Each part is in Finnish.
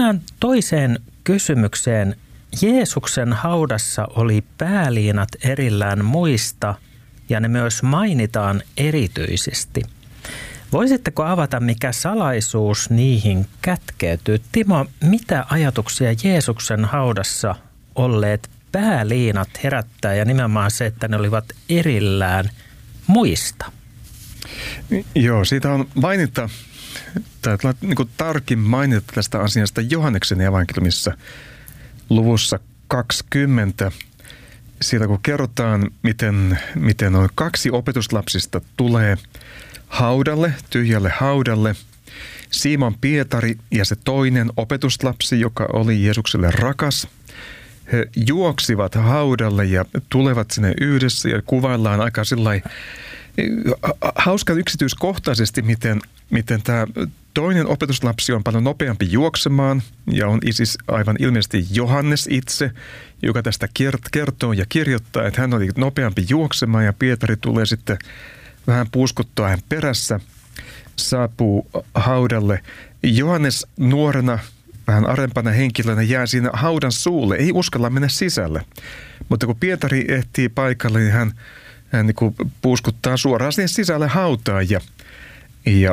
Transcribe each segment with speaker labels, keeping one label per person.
Speaker 1: Mennään toiseen kysymykseen. Jeesuksen haudassa oli pääliinat erillään muista ja ne myös mainitaan erityisesti. Voisitteko avata, mikä salaisuus niihin kätkeytyy? Timo, mitä ajatuksia Jeesuksen haudassa olleet pääliinat herättää ja nimenomaan se, että ne olivat erillään muista?
Speaker 2: Joo, siitä on mainita, tai niin tarkin mainita tästä asiasta Johanneksen evankeliumissa luvussa 20. Siitä kun kerrotaan, miten on 2 opetuslapsista tulee haudalle, tyhjälle haudalle, Simon Pietari ja se toinen opetuslapsi, joka oli Jeesukselle rakas. He juoksivat haudalle ja tulevat sinne yhdessä ja kuvaillaan aika sillai hauskan yksityiskohtaisesti, miten tämä toinen opetuslapsi on paljon nopeampi juoksemaan ja on siis aivan ilmeisesti Johannes itse, joka tästä kertoo ja kirjoittaa, että hän oli nopeampi juoksemaan ja Pietari tulee sitten vähän puuskuttua hän perässä, saapuu haudalle. Johannes nuorena, vähän arempana henkilönä jää siinä haudan suulle, ei uskalla mennä sisälle. Mutta kun Pietari ehtii paikalle, niin hän niin kuin puuskuttaa suoraan sinne sisälle hautaan ja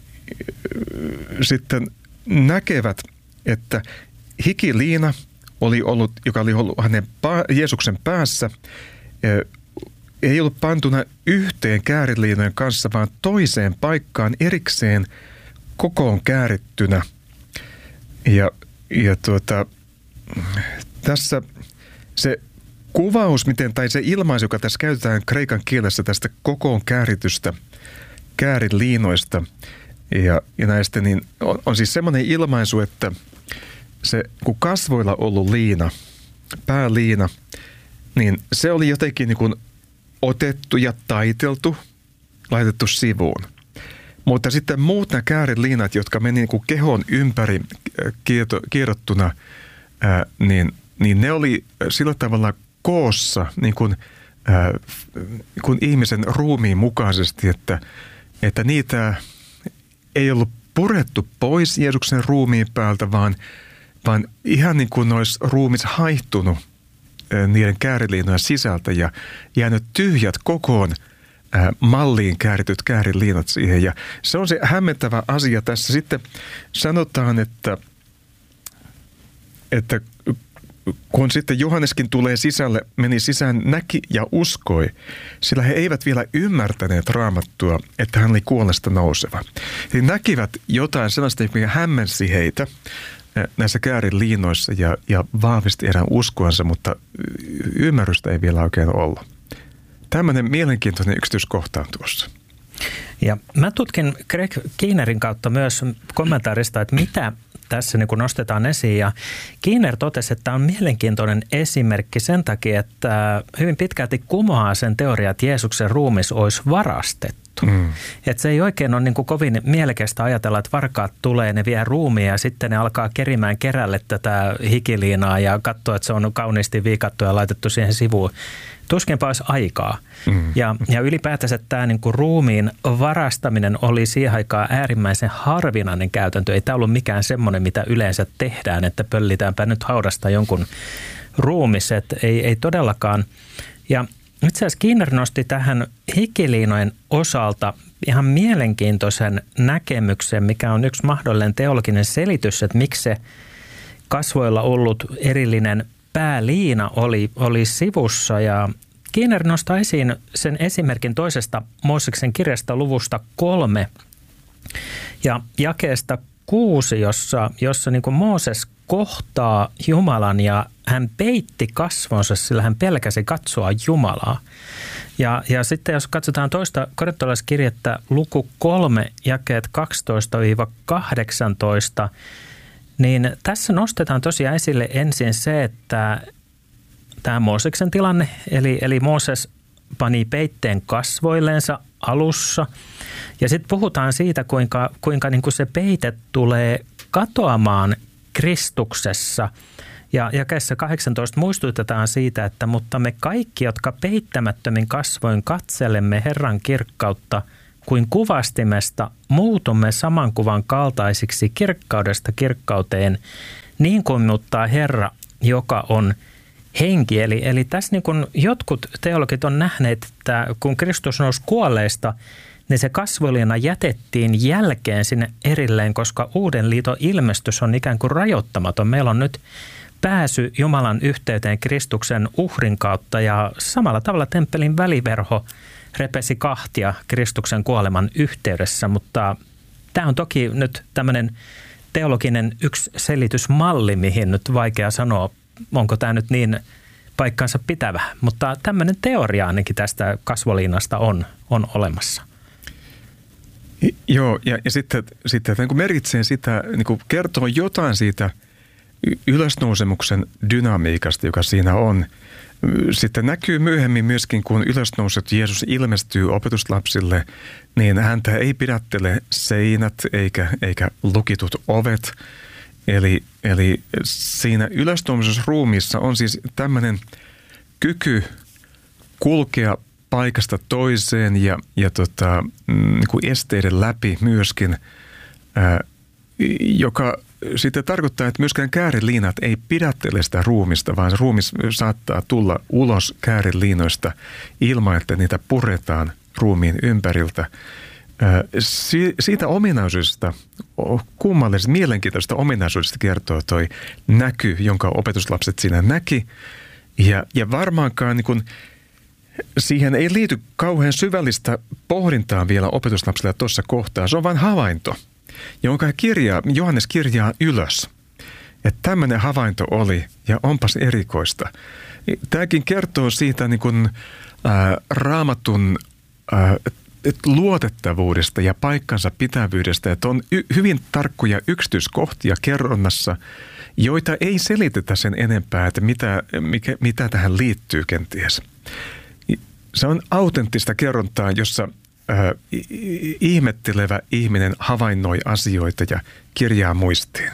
Speaker 2: sitten näkevät, että hikiliina joka oli ollut hänen Jeesuksen päässä, ei ollut pantuna yhteen kääriliinojen kanssa, vaan toiseen paikkaan erikseen kokoon käärittynä. Tässä se kuvaus, tai se ilmaisu, joka tässä käytetään kreikan kielessä tästä kokoon kääritystä kääriliinoista ja näistä, niin on siis semmoinen ilmaisu, että se kun kasvoilla ollut liina, pääliina, niin se oli jotenkin niin kuin otettu ja taiteltu, laitettu sivuun. Mutta sitten muut nämä kääriliinat, jotka meni niin kuin kehon ympäri kierrottuna, niin ne oli sillä tavalla koossa niin kuin ihmisen ruumiin mukaisesti, että niitä ei ollut purettu pois Jeesuksen ruumiin päältä, vaan ihan niin kuin olisi ruumis haihtunut niiden kääriliinojen sisältä ja jäänyt tyhjät kokoon malliin käärityt kääriliinat siihen. Ja se on se hämmentävä asia tässä. Sitten sanotaan, että kun sitten Johanneskin tulee sisälle, meni sisään, näki ja uskoi, sillä he eivät vielä ymmärtäneet Raamattua, että hän oli kuolesta nouseva. He näkivät jotain sellaista, mikä hämmensi heitä näissä kääriliinoissa ja vahvisti heidän uskoansa, mutta ymmärrystä ei vielä oikein ollut. Tämmöinen mielenkiintoinen yksityiskohta on tuossa.
Speaker 1: Ja mä tutkin Greg Keenerin kautta myös kommentaarista, että mitä tässä niin kuin nostetaan esiin. Ja Keener totesi, että tämä on mielenkiintoinen esimerkki sen takia, että hyvin pitkälti kumoaa sen teoria, että Jeesuksen ruumis olisi varastettu. Että se ei oikein ole niin kuin kovin mielekästä ajatella, että varkaat tulee, ne vie ruumia ja sitten ne alkaa kerimään kerälle tätä hikiliinaa ja katsoa, että se on kauniisti viikattu ja laitettu siihen sivuun. Tuskinpa olisi aikaa. Ja ylipäätänsä tämä niin kuin ruumiin varastaminen oli siihen aikaan äärimmäisen harvinainen käytäntö. Ei tämä ollut mikään semmoinen, mitä yleensä tehdään, että pöllitäänpä nyt haudasta jonkun ruumiset. Ei todellakaan. Ja itse asiassa Keener nosti tähän hikiliinojen osalta ihan mielenkiintoisen näkemyksen, mikä on yksi mahdollinen teologinen selitys, että miksi se kasvoilla ollut erillinen pääliina oli sivussa. Ja Keener nostaa esiin sen esimerkin toisesta Mooseksen kirjasta luvusta 3 ja jakeesta 6, jossa niin kuin Mooses kohtaa Jumalan ja hän peitti kasvonsa, sillä hän pelkäsi katsoa Jumalaa. Ja sitten jos katsotaan toista korintolaiskirjettä luku 3, jakeet 12-18, niin tässä nostetaan tosiaan esille ensin se, että tämä Mooseksen tilanne, eli Mooses pani peitteen kasvoillensa alussa. Ja sitten puhutaan siitä, kuinka niin kuin se peite tulee katoamaan Kristuksessa. Ja jakeessa 18 muistutetaan siitä, että mutta me kaikki, jotka peittämättömin kasvoin katselemme Herran kirkkautta, kuin kuvastimesta muutumme saman kuvan kaltaisiksi kirkkaudesta kirkkauteen niin kunnioittaa Herra, joka on henki. Eli tässä niin kuin jotkut teologit on nähneet, että kun Kristus nousi kuolleista, niin se kasvoliina jätettiin jälkeen sinne erilleen, koska uuden liiton ilmestys on ikään kuin rajoittamaton. Meillä on nyt pääsy Jumalan yhteyteen Kristuksen uhrin kautta ja samalla tavalla temppelin väliverho repesi kahtia Kristuksen kuoleman yhteydessä, mutta tämä on toki nyt tämmöinen teologinen yksi selitysmalli, mihin nyt vaikea sanoa, onko tämä nyt niin paikkansa pitävä, mutta tämmöinen teoria ainakin tästä kasvoliinasta on olemassa.
Speaker 2: Joo, ja sitten niin kuin merkitsee sitä, niin kuin kertoo jotain siitä ylösnousemuksen dynamiikasta, joka siinä on. Sitten näkyy myöhemmin myöskin, kun ylösnouset Jeesus ilmestyy opetuslapsille, niin häntä ei pidättele seinät eikä lukitut ovet. Eli siinä ylösnousemusruumiissa on siis tämmöinen kyky kulkea paikasta toiseen ja niin kuin esteiden läpi myöskin, joka sitten tarkoittaa, että myöskään kääriliinat ei pidättele sitä ruumista, vaan se ruumis saattaa tulla ulos kääriliinoista ilman, että niitä puretaan ruumiin ympäriltä. Siitä ominaisuudesta, kummallisesta, mielenkiintoisesta ominaisuudesta kertoo toi näky, jonka opetuslapset siinä näki. Ja varmaankaan niin kun, siihen ei liity kauhean syvällistä pohdintaa vielä opetuslapsille tuossa kohtaa. Se on vain havainto, jonka Johannes kirjaa ylös. Että tämmöinen havainto oli ja onpas erikoista. Tämäkin kertoo siitä niin kun, Raamatun luotettavuudesta ja paikkansa pitävyydestä, että on hyvin tarkkoja yksityiskohtia kerronnassa, joita ei selitetä sen enempää, että mitä tähän liittyy kenties. Se on autenttista kerrontaa, jossa ihmettelevä ihminen havainnoi asioita ja kirjaa muistiin.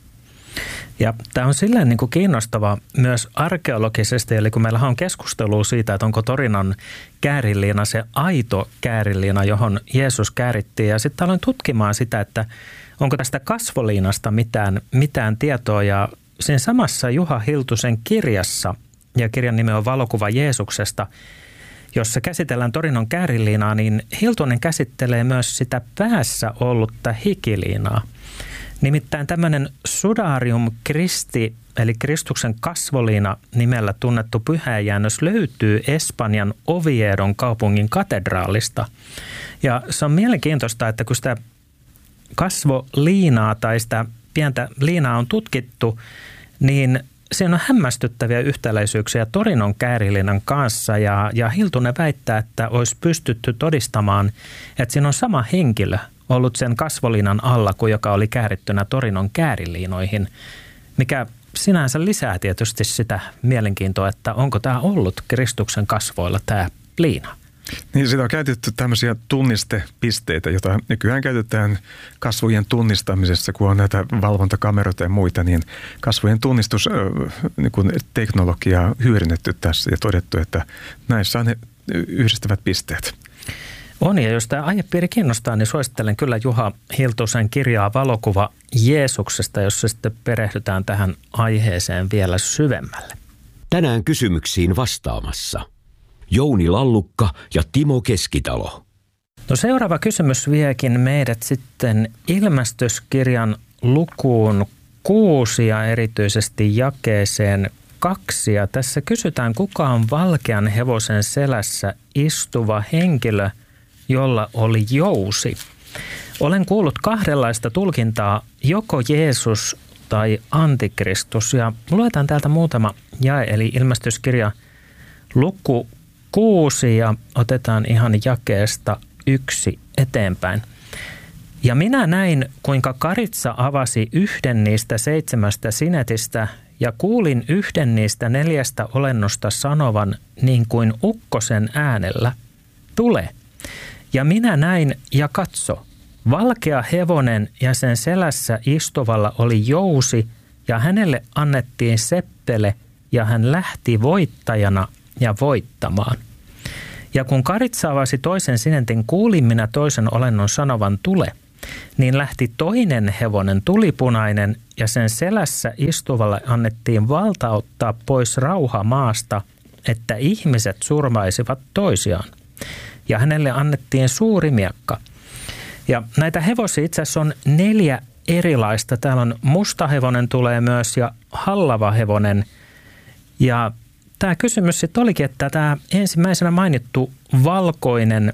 Speaker 1: Ja tämä on silleen niin kuin kiinnostava myös arkeologisesti, eli kun meillä on keskustelua siitä, että onko Torinon kääriliina se aito kääriliina, johon Jeesus käärittiin. Ja sitten aloin tutkimaan sitä, että onko tästä kasvoliinasta mitään tietoa. Ja siinä samassa Juha Hiltusen kirjassa, ja kirjan nimi on Valokuva Jeesuksesta, jossa käsitellään Torinon kääriliinaa, niin Hiltunen käsittelee myös sitä päässä ollutta hikiliinaa. Nimittäin tämmöinen Sudarium Christi, eli Kristuksen kasvoliina nimellä tunnettu pyhäjäännös löytyy Espanjan Oviedon kaupungin katedraalista. Ja se on mielenkiintoista, että kun sitä kasvoliinaa tai sitä pientä liinaa on tutkittu, niin siinä on hämmästyttäviä yhtäläisyyksiä Torinon kääriliinan kanssa ja Hiltunen väittää, että olisi pystytty todistamaan, että siinä on sama henkilö ollut sen kasvoliinan alla kuin joka oli käärittynä Torinon kääriliinoihin, mikä sinänsä lisää tietysti sitä mielenkiintoa, että onko tämä ollut Kristuksen kasvoilla tämä liina.
Speaker 2: Niin, sitä on käytetty tämmöisiä tunnistepisteitä, joita nykyään käytetään kasvojen tunnistamisessa, kun on näitä valvontakameroita ja muita, niin kasvojen tunnistusteknologiaa hyödynnetty tässä ja todettu, että näissä on ne yhdistävät pisteet.
Speaker 1: On, ja jos tämä aihepiiri kiinnostaa, niin suosittelen kyllä Juha Hiltusen kirjaa Valokuva Jeesuksesta, jossa sitten perehdytään tähän aiheeseen vielä syvemmälle.
Speaker 3: Tänään kysymyksiin vastaamassa Jouni Lallukka ja Timo Keskitalo.
Speaker 1: No seuraava kysymys viekin meidät sitten ilmestyskirjan lukuun 6 ja erityisesti jakeeseen 2. Ja tässä kysytään, kuka on valkean hevosen selässä istuva henkilö, jolla oli jousi. Olen kuullut kahdenlaista tulkintaa, joko Jeesus tai Antikristus. Ja luetaan täältä muutama jae, eli ilmestyskirja luku 6 ja otetaan ihan jakeesta 1 eteenpäin. Ja minä näin, kuinka karitsa avasi yhden niistä 7 sinetistä ja kuulin yhden niistä 4 olennosta sanovan niin kuin ukkosen äänellä, tule. Ja minä näin ja katso, valkea hevonen ja sen selässä istuvalla oli jousi ja hänelle annettiin seppele ja hän lähti voittajana ja voittamaan. Ja kun karitsa avasi toisen sinetin, kuulin minä toisen olennon sanovan tule, niin lähti toinen hevonen tulipunainen ja sen selässä istuvalle annettiin valta ottaa pois rauha maasta, että ihmiset surmaisivat toisiaan. Ja hänelle annettiin suuri miekka. Ja näitä hevosia itse asiassa on 4 erilaista. Täällä on musta hevonen tulee myös ja hallava hevonen. Ja tämä kysymys sitten olikin, että tämä ensimmäisenä mainittu valkoinen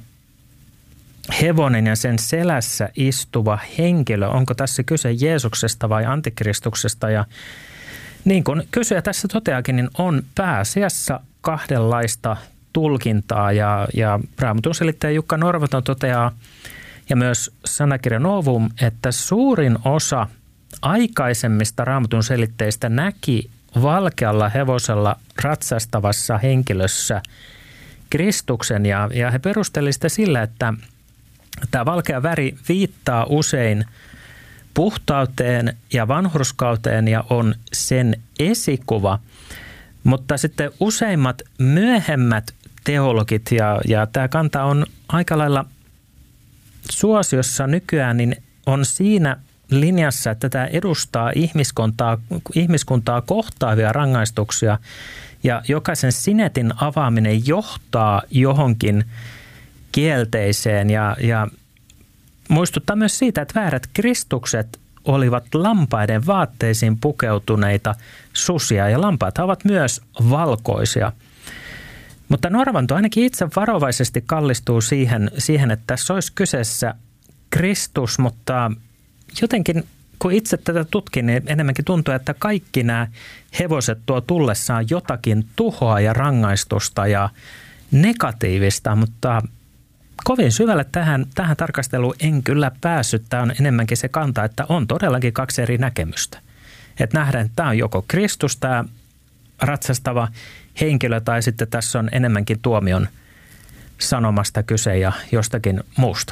Speaker 1: hevonen ja sen selässä istuva henkilö, onko tässä kyse Jeesuksesta vai Antikristuksesta? Ja niin kuin kysyjä tässä toteakin, niin on pääasiassa 2 tulkintaa ja Raamatun selittäjä Jukka Norvaton toteaa ja myös sanakirja Novum, että suurin osa aikaisemmista Raamatun selitteistä näki valkealla hevosella ratsastavassa henkilössä Kristuksen ja he perustelivat sitä sillä, että tämä valkea väri viittaa usein puhtauteen ja vanhurskauteen ja on sen esikuva, mutta sitten useimmat myöhemmät teologit ja tämä kanta on aika lailla suosiossa nykyään, niin on siinä linjassa, että tämä edustaa ihmiskuntaa kohtaavia rangaistuksia ja jokaisen sinetin avaaminen johtaa johonkin kielteiseen ja muistuttaa myös siitä, että väärät kristukset olivat lampaiden vaatteisiin pukeutuneita susia ja lampaat ovat myös valkoisia. Mutta Norvanto ainakin itse varovaisesti kallistuu siihen, että tässä olisi kyseessä Kristus, mutta jotenkin kun itse tätä tutkin, niin enemmänkin tuntuu, että kaikki nämä hevoset tuo tullessaan jotakin tuhoa ja rangaistusta ja negatiivista, mutta kovin syvälle tähän tarkasteluun en kyllä päässyt. Tämä on enemmänkin se kanta, että on todellakin 2 eri näkemystä. Että nähdään, että tämä on joko Kristus, tämä ratsastava henkilö, tai sitten tässä on enemmänkin tuomion sanomasta kyse ja jostakin muusta.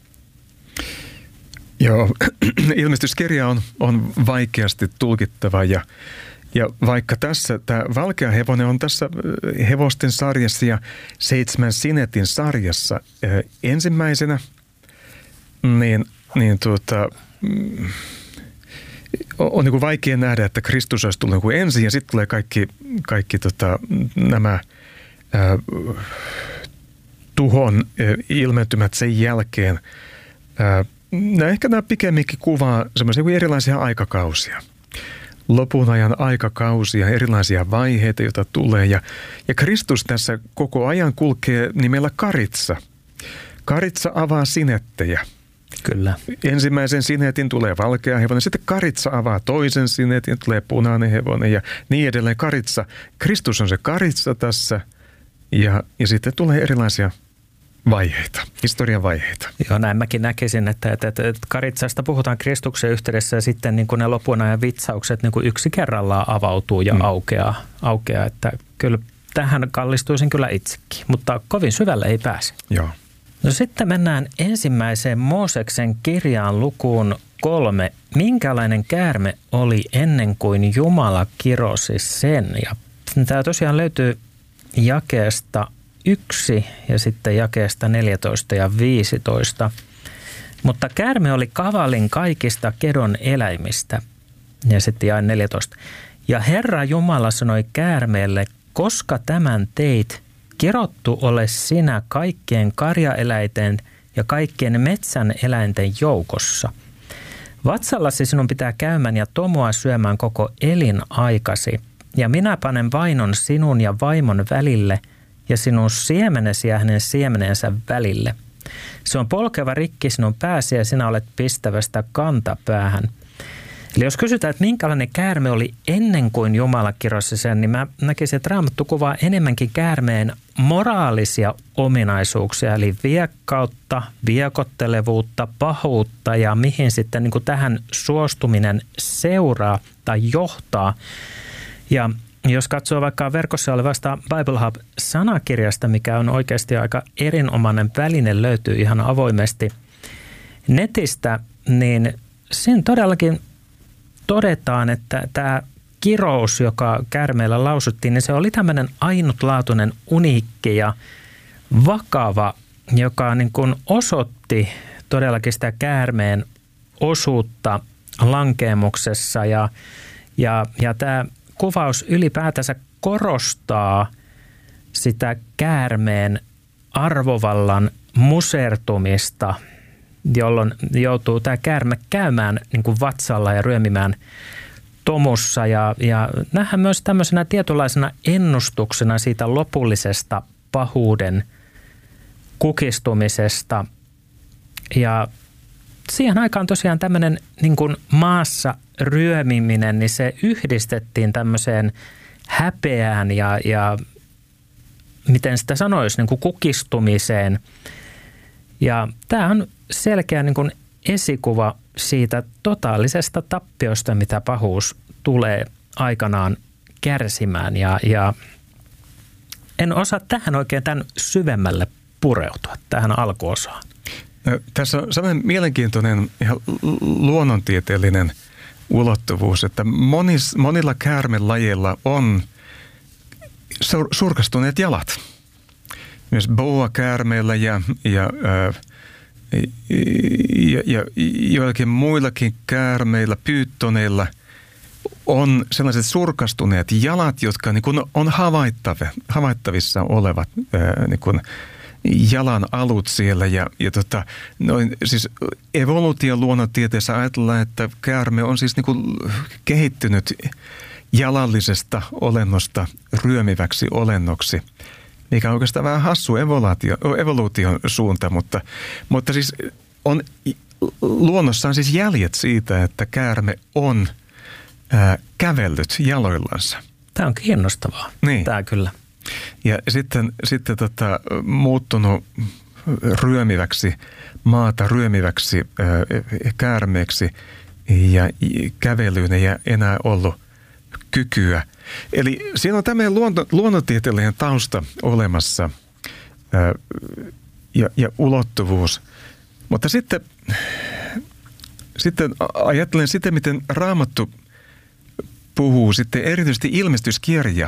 Speaker 2: Joo, ilmestyskirja on vaikeasti tulkittava ja vaikka tässä tämä valkea hevonen on tässä hevosten sarjassa ja 7 sinetin sarjassa ensimmäisenä, niin on niin kuin vaikea nähdä, että Kristus olisi tullut niin ensin ja sitten tulee kaikki nämä tuhon ilmentymät sen jälkeen. Ehkä nämä pikemminkin kuvaa semmoisia erilaisia aikakausia. Lopun ajan aikakausia, erilaisia vaiheita, joita tulee. Ja Kristus tässä koko ajan kulkee nimellä Karitsa. Karitsa avaa sinettejä.
Speaker 1: Kyllä. Ensimmäisen
Speaker 2: sinetin tulee valkea hevonen, sitten Karitsa avaa toisen sinetin, tulee punainen hevonen ja niin edelleen. Kristus on se Karitsa tässä ja sitten tulee erilaisia vaiheita, historian vaiheita.
Speaker 1: Joo, näin mäkin näkisin, että Karitsasta puhutaan Kristuksen yhteydessä ja sitten niin kuin ne lopun ajan vitsaukset niin kuin yksi kerrallaan avautuu ja aukeaa, että kyllä tähän kallistuisin kyllä itsekin, mutta kovin syvälle ei pääse.
Speaker 2: Joo.
Speaker 1: No sitten mennään ensimmäiseen Mooseksen kirjaan lukuun 3. Minkälainen käärme oli ennen kuin Jumala kirosi sen? Ja tämä tosiaan löytyy jakeesta 1 ja sitten jakeesta 14 ja 15. Mutta käärme oli kavalin kaikista kedon eläimistä. Ja sitten jae 14. Ja Herra Jumala sanoi käärmeelle, koska tämän teit, kirottu ole sinä kaikkien karjaeläinten ja kaikkien metsän eläinten joukossa. Vatsallasi sinun pitää käymään ja tomua syömään koko elinaikasi. Ja minä panen vainon sinun ja vaimon välille ja sinun siemenesi ja hänen siemenensä välille. Se on polkeva rikki sinun pääsi ja sinä olet pistävästä kantapäähän. Eli jos kysytään, että minkälainen käärme oli ennen kuin Jumala kirosi sen, niin mä näkisin, että Raamattu kuvaa enemmänkin käärmeen moraalisia ominaisuuksia, eli viekkautta, viekottelevuutta, pahuutta ja mihin sitten niin kuin tähän suostuminen seuraa tai johtaa. Ja jos katsoo vaikka verkossa olevasta Bible Hub-sanakirjasta, mikä on oikeasti aika erinomainen väline, löytyy ihan avoimesti netistä, niin siinä todellakin todetaan, että tämä kirous, joka käärmeellä lausuttiin, niin se oli tämmöinen ainutlaatuinen, uniikki ja vakava, joka niin kuin osoitti todellakin sitä käärmeen osuutta lankeemuksessa ja tämä kuvaus ylipäätänsä korostaa sitä käärmeen arvovallan musertumista, jolloin joutuu tämä käärme käymään niin kuin vatsalla ja ryömimään tomussa ja nähdään myös tämmöisenä tietynlaisena ennustuksena siitä lopullisesta pahuuden kukistumisesta. Ja siihen aikaan tosiaan tämmöinen niin kuin maassa ryömiminen, niin se yhdistettiin tämmöiseen häpeään ja miten sitä sanoisi, niin kuin kukistumiseen. Ja tämä on selkeä niin kuin esikuva siitä totaalisesta tappiosta, mitä pahuus tulee aikanaan kärsimään. Ja en osaa tähän oikein tämän syvemmälle pureutua, tähän alkuosaan.
Speaker 2: No, tässä on sellainen mielenkiintoinen ihan luonnontieteellinen ulottuvuus, että monilla käärmelajeilla on surkastuneet jalat. Myös boa-käärmeillä ja joillakin muillakin käärmeillä, pyyttoneilla on sellaiset surkastuneet jalat, jotka niin kuin on havaittavissa olevat niin kuin jalan alut siellä. Siis evoluution luonnontieteessä ajatellaan, että käärme on siis niin kuin kehittynyt jalallisesta olennosta ryömiväksi olennoksi, mikä on oikeastaan vähän hassu evoluution suunta, mutta siis on luonnossaan siis jäljet siitä, että käärme on kävellyt jaloillansa.
Speaker 1: Tämä on kiinnostavaa.
Speaker 2: Niin.
Speaker 1: Tämä kyllä.
Speaker 2: Ja sitten muuttunut maata ryömiväksi käärmeeksi ja kävelyyn ei enää ollut kykyä. Eli siinä on tämmöinen luonnontieteellinen tausta olemassa ja ulottuvuus. Mutta sitten ajattelen sitä, miten Raamattu puhuu, sitten erityisesti ilmestyskirja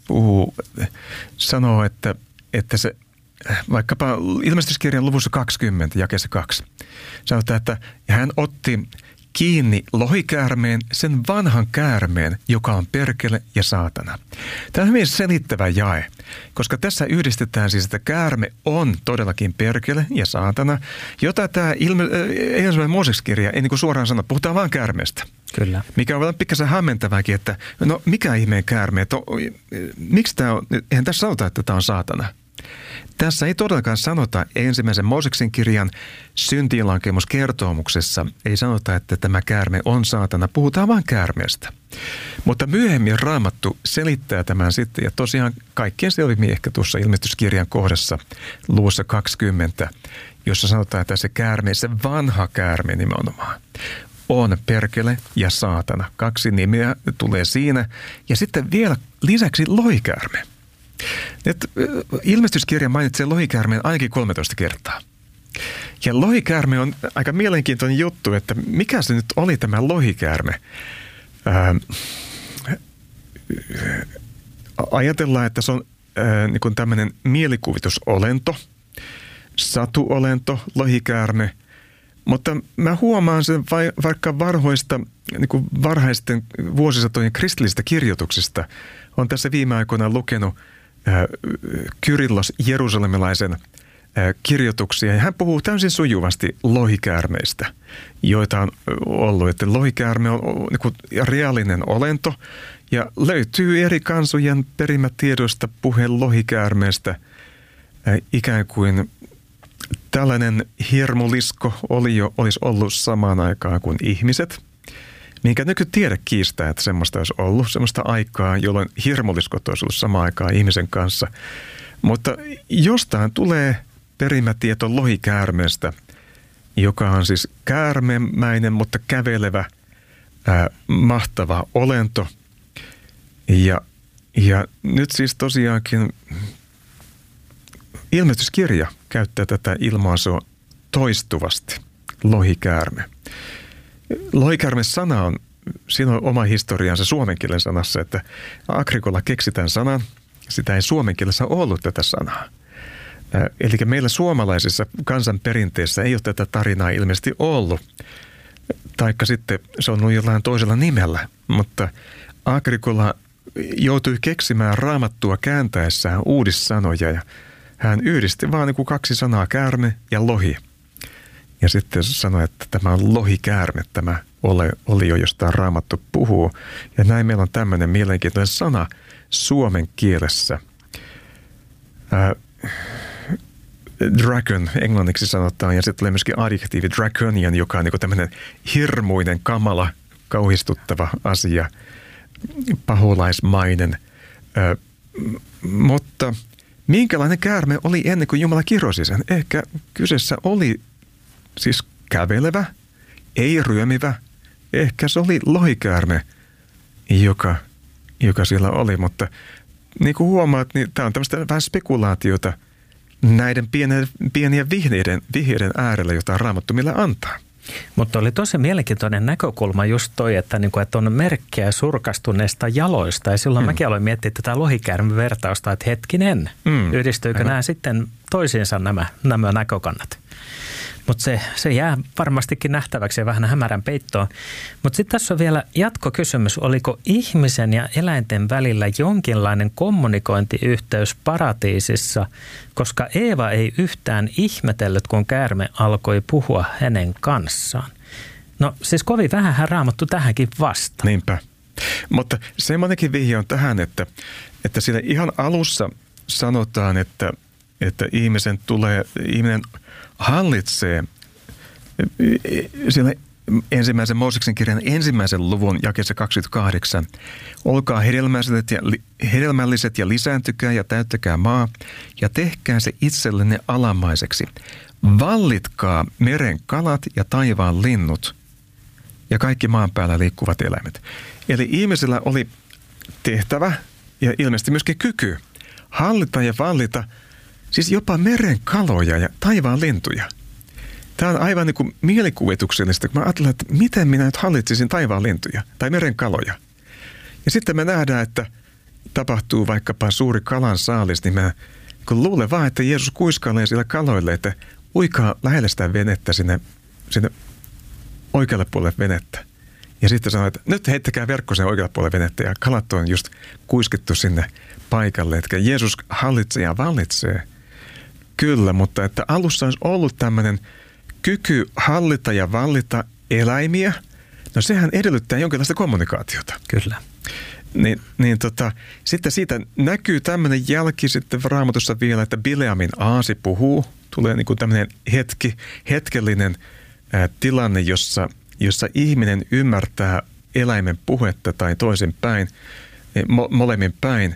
Speaker 2: sanoo, että se vaikkapa ilmestyskirjan luvussa 20, jakeessa 2, sanotaan, että hän otti kiinni lohikäärmeen, sen vanhan käärmeen, joka on perkele ja saatana. Tämä on hyvin selittävä jae, koska tässä yhdistetään siis, että käärme on todellakin perkele ja saatana, jota tämä ensimmäinen Mooseksen-kirja ei niin kuin suoraan sano, puhutaan vaan käärmeestä.
Speaker 1: Kyllä.
Speaker 2: Mikä on pikkasen hämmentävääkin, että no mikä ihmeen käärme, miksi tämä on, eihän tässä sanota, että tämä on saatana. Tässä ei todellakaan sanota ensimmäisen Mooseksen kirjan syntiinlankemuskertomuksessa, ei sanota, että tämä käärme on saatana, puhutaan vain käärmeestä. Mutta myöhemmin Raamattu selittää tämän sitten, ja tosiaan kaikkien selviää ehkä tuossa ilmestyskirjan kohdassa luvussa 20, jossa sanotaan, että se käärme, se vanha käärme nimenomaan, on perkele ja saatana. 2 nimeä tulee siinä, ja sitten vielä lisäksi lohikäärme. Ilmestyskirja mainitsee lohikäärmeen ainakin 13 kertaa. Ja lohikäärme on aika mielenkiintoinen juttu, että mikä se nyt oli tämä lohikäärme. Ajatellaan, että se on niin kuin tämmöinen mielikuvitusolento, satuolento, lohikäärme. Mutta mä huomaan sen vaikka niin kuin varhaisten vuosisatojen kristillisistä kirjoituksista. On tässä viime aikoina lukenut Kyrillos jerusalemilaisen kirjoituksia. Ja hän puhuu täysin sujuvasti lohikäärmeistä, joita on ollut. Että lohikäärme on niin kuin reaalinen olento ja löytyy eri kansojen perimätiedoista puhe lohikäärmeestä ikään kuin tällainen hirmulisko olisi ollut samaan aikaan kuin ihmiset. Minkä nykytiede kiistää, että semmoista olisi ollut, semmoista aikaa, jolloin hirmuliskot olisi ollut samaan aikaan ihmisen kanssa. Mutta jostain tulee perimätieto lohikäärmeestä, joka on siis käärmemäinen, mutta kävelevä, mahtava olento. Ja nyt siis tosiaankin ilmestyskirja käyttää tätä ilmaisua toistuvasti, lohikäärme. Lohikäärme-sana on, siinä on oma historiansa suomen kielen sanassa, että Agrikola keksi tämän sanan, sitä ei suomen kielessä ollut tätä sanaa. Eli meillä suomalaisessa kansanperinteessä ei ole tätä tarinaa ilmeisesti ollut. taikka sitten se on ollut jollain toisella nimellä, mutta Agricola joutui keksimään Raamattua kääntäessään uudissanoja ja hän yhdisti vaan niin kuin 2 sanaa, käärme ja lohi. Ja sitten sanoi, että tämä on lohikäärme, tämä olio, josta Raamattu puhuu. Ja näin meillä on tämmöinen mielenkiintoinen sana suomen kielessä. Dragon englanniksi sanotaan, ja sitten tulee myöskin adjektiivi draconian, joka on niin kuin tämmöinen hirmuinen, kamala, kauhistuttava asia, paholaismainen. Mutta minkälainen käärme oli ennen kuin Jumala kirosi sen? Ehkä kyseessä oli siis kävelevä, ei ryömivä. Ehkä se oli lohikäärme, joka siellä oli. Mutta niin kuin huomaat, niin tämä on tämmöistä vähän spekulaatiota näiden pieniä vihjeiden äärellä, jota Raamattu meille antaa.
Speaker 1: Mutta oli tosi mielenkiintoinen näkökulma just toi, että on merkkejä surkastuneista jaloista. Ja silloin mäkin aloin miettiä tätä lohikäärmen vertausta, että hetkinen, yhdistyykö nämä sitten toisiinsa nämä näkökannat. Mutta se jää varmastikin nähtäväksi ja vähän hämärän peittoon. Mutta sitten tässä on vielä jatkokysymys. Oliko ihmisen ja eläinten välillä jonkinlainen kommunikointiyhteys paratiisissa, koska Eeva ei yhtään ihmetellyt, kun käärme alkoi puhua hänen kanssaan? No siis kovin vähänhän Raamattu tähänkin vastaa.
Speaker 2: Niinpä. Mutta semmoinenkin vihje on tähän, että siinä ihan alussa sanotaan, että ihminen hallitsee siellä ensimmäisen Mooseksen kirjan 1. luvun jakeessa 28. Olkaa hedelmälliset ja lisääntykää ja täyttäkää maa ja tehkää se itsellenne alamaiseksi. Vallitkaa meren kalat ja taivaan linnut ja kaikki maan päällä liikkuvat eläimet. Eli ihmisellä oli tehtävä ja ilmeisesti myöskin kyky hallita ja vallita siis jopa meren kaloja ja taivaan lintuja. Tämä on aivan niin kuin mielikuvituksellista, kun mä ajattelen, että miten minä nyt hallitsisin taivaan lintuja tai meren kaloja. Ja sitten me nähdään, että tapahtuu vaikkapa suuri kalan saalis, niin mä kun luulen vaan, että Jeesus kuiskailee sillä kaloille, että uikaa lähelle sitä venettä sinne oikealle puolelle venettä. Ja sitten sanoo, että nyt heittäkää verkko sen oikealle puolelle venettä ja kalat on just kuiskittu sinne paikalle. Että Jeesus hallitsee ja vallitsee. Kyllä, mutta että alussa olisi ollut tämmöinen kyky hallita ja vallita eläimiä. No sehän edellyttää jonkinlaista kommunikaatiota.
Speaker 1: Kyllä.
Speaker 2: Sitten siitä näkyy tämmöinen jälki sitten Raamatussa vielä, että Bileamin aasi puhuu. Tulee niin kuin tämmöinen hetkellinen tilanne, jossa ihminen ymmärtää eläimen puhetta tai toisin päin, molemmin päin.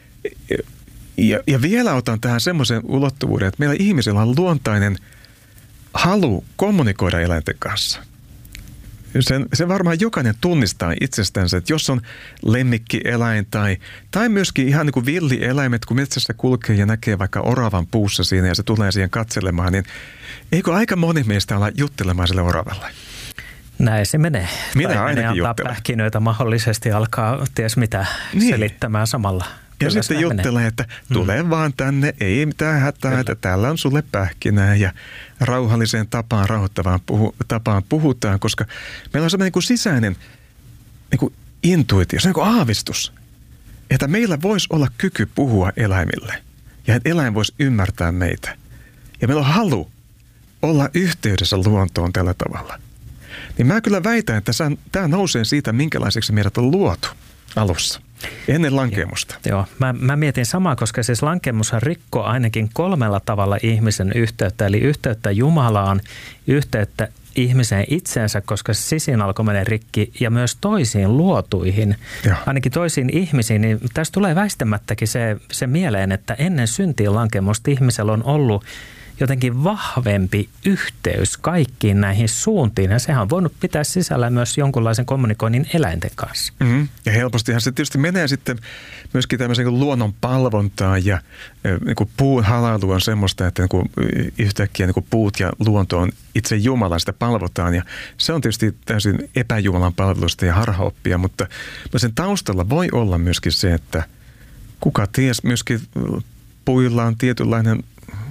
Speaker 2: Ja vielä otan tähän semmoisen ulottuvuuden, että meillä ihmisillä on luontainen halu kommunikoida eläinten kanssa. Sen varmaan jokainen tunnistaa itsestänsä, että jos on lemmikkieläin tai myöskin ihan niin kuin villieläimet, kun metsässä kulkee ja näkee vaikka oravan puussa siinä ja se tulee siihen katselemaan, niin eikö aika moni meistä olla juttelemaan sille oravalle?
Speaker 1: Näin se menee.
Speaker 2: Minä ainakin
Speaker 1: antaa pähkinöitä mahdollisesti alkaa ties mitä selittämään samalla.
Speaker 2: Ja sitten juttelee, että tule vaan tänne, ei mitään hätää, että täällä on sulle pähkinää ja rauhalliseen tapaan, rauhoittavaan tapaan puhutaan, koska meillä on semmoinen niin kuin sisäinen niin kuin intuitio, se on niin kuin aavistus, että meillä voisi olla kyky puhua eläimille ja että eläin voisi ymmärtää meitä. Ja meillä on halu olla yhteydessä luontoon tällä tavalla. Niin mä kyllä väitän, että tämä nousee siitä, minkälaiseksi meidät on luotu alussa. Ennen lankemusta.
Speaker 1: Joo, mä mietin samaa, koska siis lankemushan rikkoi ainakin 3 tavalla ihmisen yhteyttä, eli yhteyttä Jumalaan, yhteyttä ihmiseen itseensä, koska sisin alkoi mennä rikki, ja myös toisiin luotuihin, ainakin toisiin ihmisiin, niin tässä tulee väistämättäkin se mieleen, että ennen syntiin lankemusta ihmisellä on ollut jotenkin vahvempi yhteys kaikkiin näihin suuntiin. Ja sehän on voinut pitää sisällä myös jonkunlaisen kommunikoinnin eläinten kanssa.
Speaker 2: Mm-hmm. Ja helpostihan se tietysti menee sitten myöskin tämmöisen luonnon palvontaan ja niin kuin puun halailu on semmoista, että niin kuin yhtäkkiä niin kuin puut ja luonto on itse Jumala, sitä palvotaan. Ja se on tietysti täysin epäjumalan palvelusta ja harhaoppia, mutta sen taustalla voi olla myöskin se, että kuka ties myöskin puilla on tietynlainen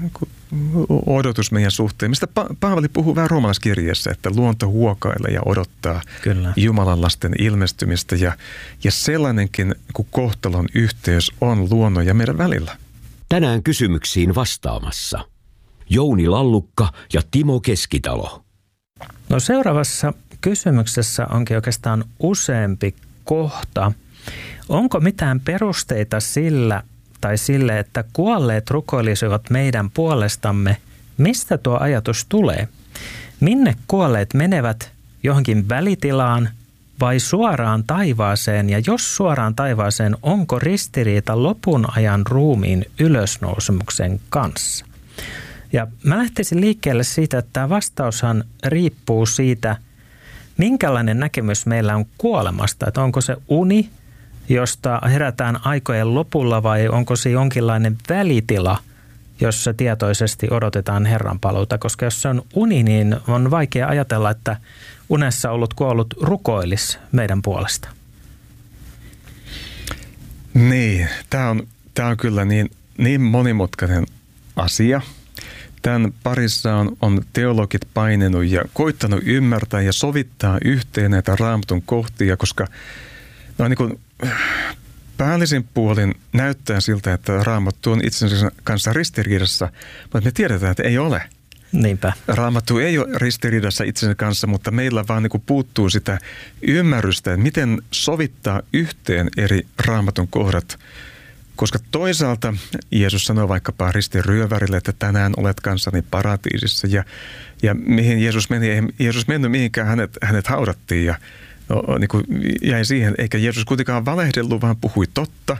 Speaker 2: odotus meidän suhteen, mistä Paavali puhuu vähän roomalaiskirjeessä, että luonto huokailee ja odottaa Kyllä. Jumalan lasten ilmestymistä ja sellainenkin kuin kohtalon yhteys on luonnon ja meidän välillä.
Speaker 3: Tänään kysymyksiin vastaamassa Jouni Lallukka ja Timo Keskitalo.
Speaker 1: No seuraavassa kysymyksessä onkin oikeastaan useampi kohta. Onko mitään perusteita sille, että kuolleet rukoilisivat meidän puolestamme? Mistä tuo ajatus tulee? Minne kuolleet menevät, johonkin välitilaan vai suoraan taivaaseen? Ja jos suoraan taivaaseen, onko ristiriita lopun ajan ruumiin ylösnousemuksen kanssa? Ja mä lähtisin liikkeelle siitä, että tämä vastaushan riippuu siitä, minkälainen näkemys meillä on kuolemasta. Että onko se uni, josta herätään aikojen lopulla, vai onko se jonkinlainen välitila, jossa tietoisesti odotetaan Herran paluuta? Koska jos se on uni, niin on vaikea ajatella, että unessa ollut kuollut rukoilisi meidän puolesta.
Speaker 2: Niin, tämä on kyllä niin monimutkainen asia. Tämän parissa on teologit painenut ja koittanut ymmärtää ja sovittaa yhteen näitä Raamatun kohtia, koska no niin kuin päällisin puolin näyttää siltä, että Raamattu on itsensä kanssa ristiriidassa, mutta me tiedetään, että ei ole.
Speaker 1: Niinpä.
Speaker 2: Raamattu ei ole ristiriidassa itsensä kanssa, mutta meillä vaan niin kuin puuttuu sitä ymmärrystä, että miten sovittaa yhteen eri Raamatun kohdat. Koska toisaalta Jeesus sanoi vaikkapa ristin ryövärille, että tänään olet kanssani paratiisissa. Ja mihin Jeesus meni, ei Jeesus mennyt mihinkään, hänet haudattiin ja niin kuin jäi siihen. Eikä Jeesus kuitenkaan valehdellut, vaan puhui totta.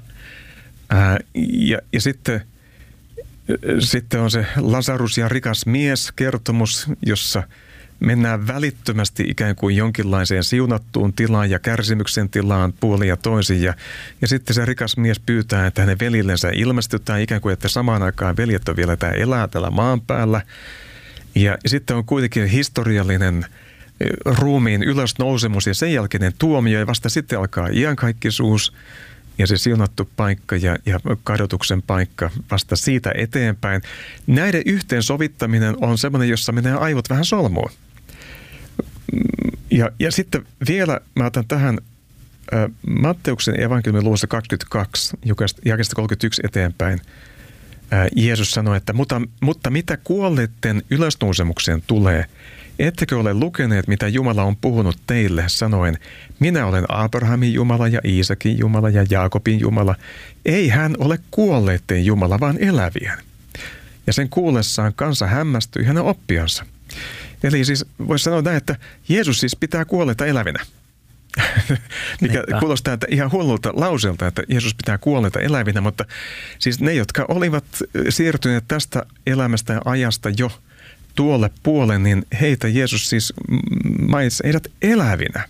Speaker 2: Ja sitten on se Lasarus ja rikas mies -kertomus, jossa mennään välittömästi ikään kuin jonkinlaiseen siunattuun tilaan ja kärsimyksen tilaan puolin ja toisin. Ja sitten se rikas mies pyytää, että hänen velillensä ilmestytään ikään kuin, että samaan aikaan veljet on vielä elää täällä maan päällä. Ja sitten on kuitenkin historiallinen ruumiin ylösnousemus ja sen jälkeinen tuomio ja vasta sitten alkaa iankaikkisuus ja se siunattu paikka ja kadotuksen paikka vasta siitä eteenpäin. Näiden yhteensovittaminen on semmoinen, jossa menee aivot vähän solmuun. Ja sitten vielä mä otan tähän Matteuksen evankeliumin luvussa 22, jakeesta 31 eteenpäin. Jeesus sanoi, että mutta mitä kuolleiden ylösnousemukseen tulee, ettekö ole lukeneet, mitä Jumala on puhunut teille, sanoen, minä olen Abrahamin Jumala ja Iisakin Jumala ja Jaakobin Jumala. Ei hän ole kuolleiden Jumala, vaan elävien. Ja sen kuullessaan kansa hämmästyi hänen oppiansa. Eli siis voisi sanoa näin, että Jeesus siis pitää kuolleita elävinä. Mikä kuulostaa että ihan hullulta lauseelta, että Jeesus pitää kuolleita elävinä, mutta siis ne, jotka olivat siirtyneet tästä elämästä ja ajasta jo tuolle puolelle, niin heitä Jeesus siis mainitsi heidät elävinä.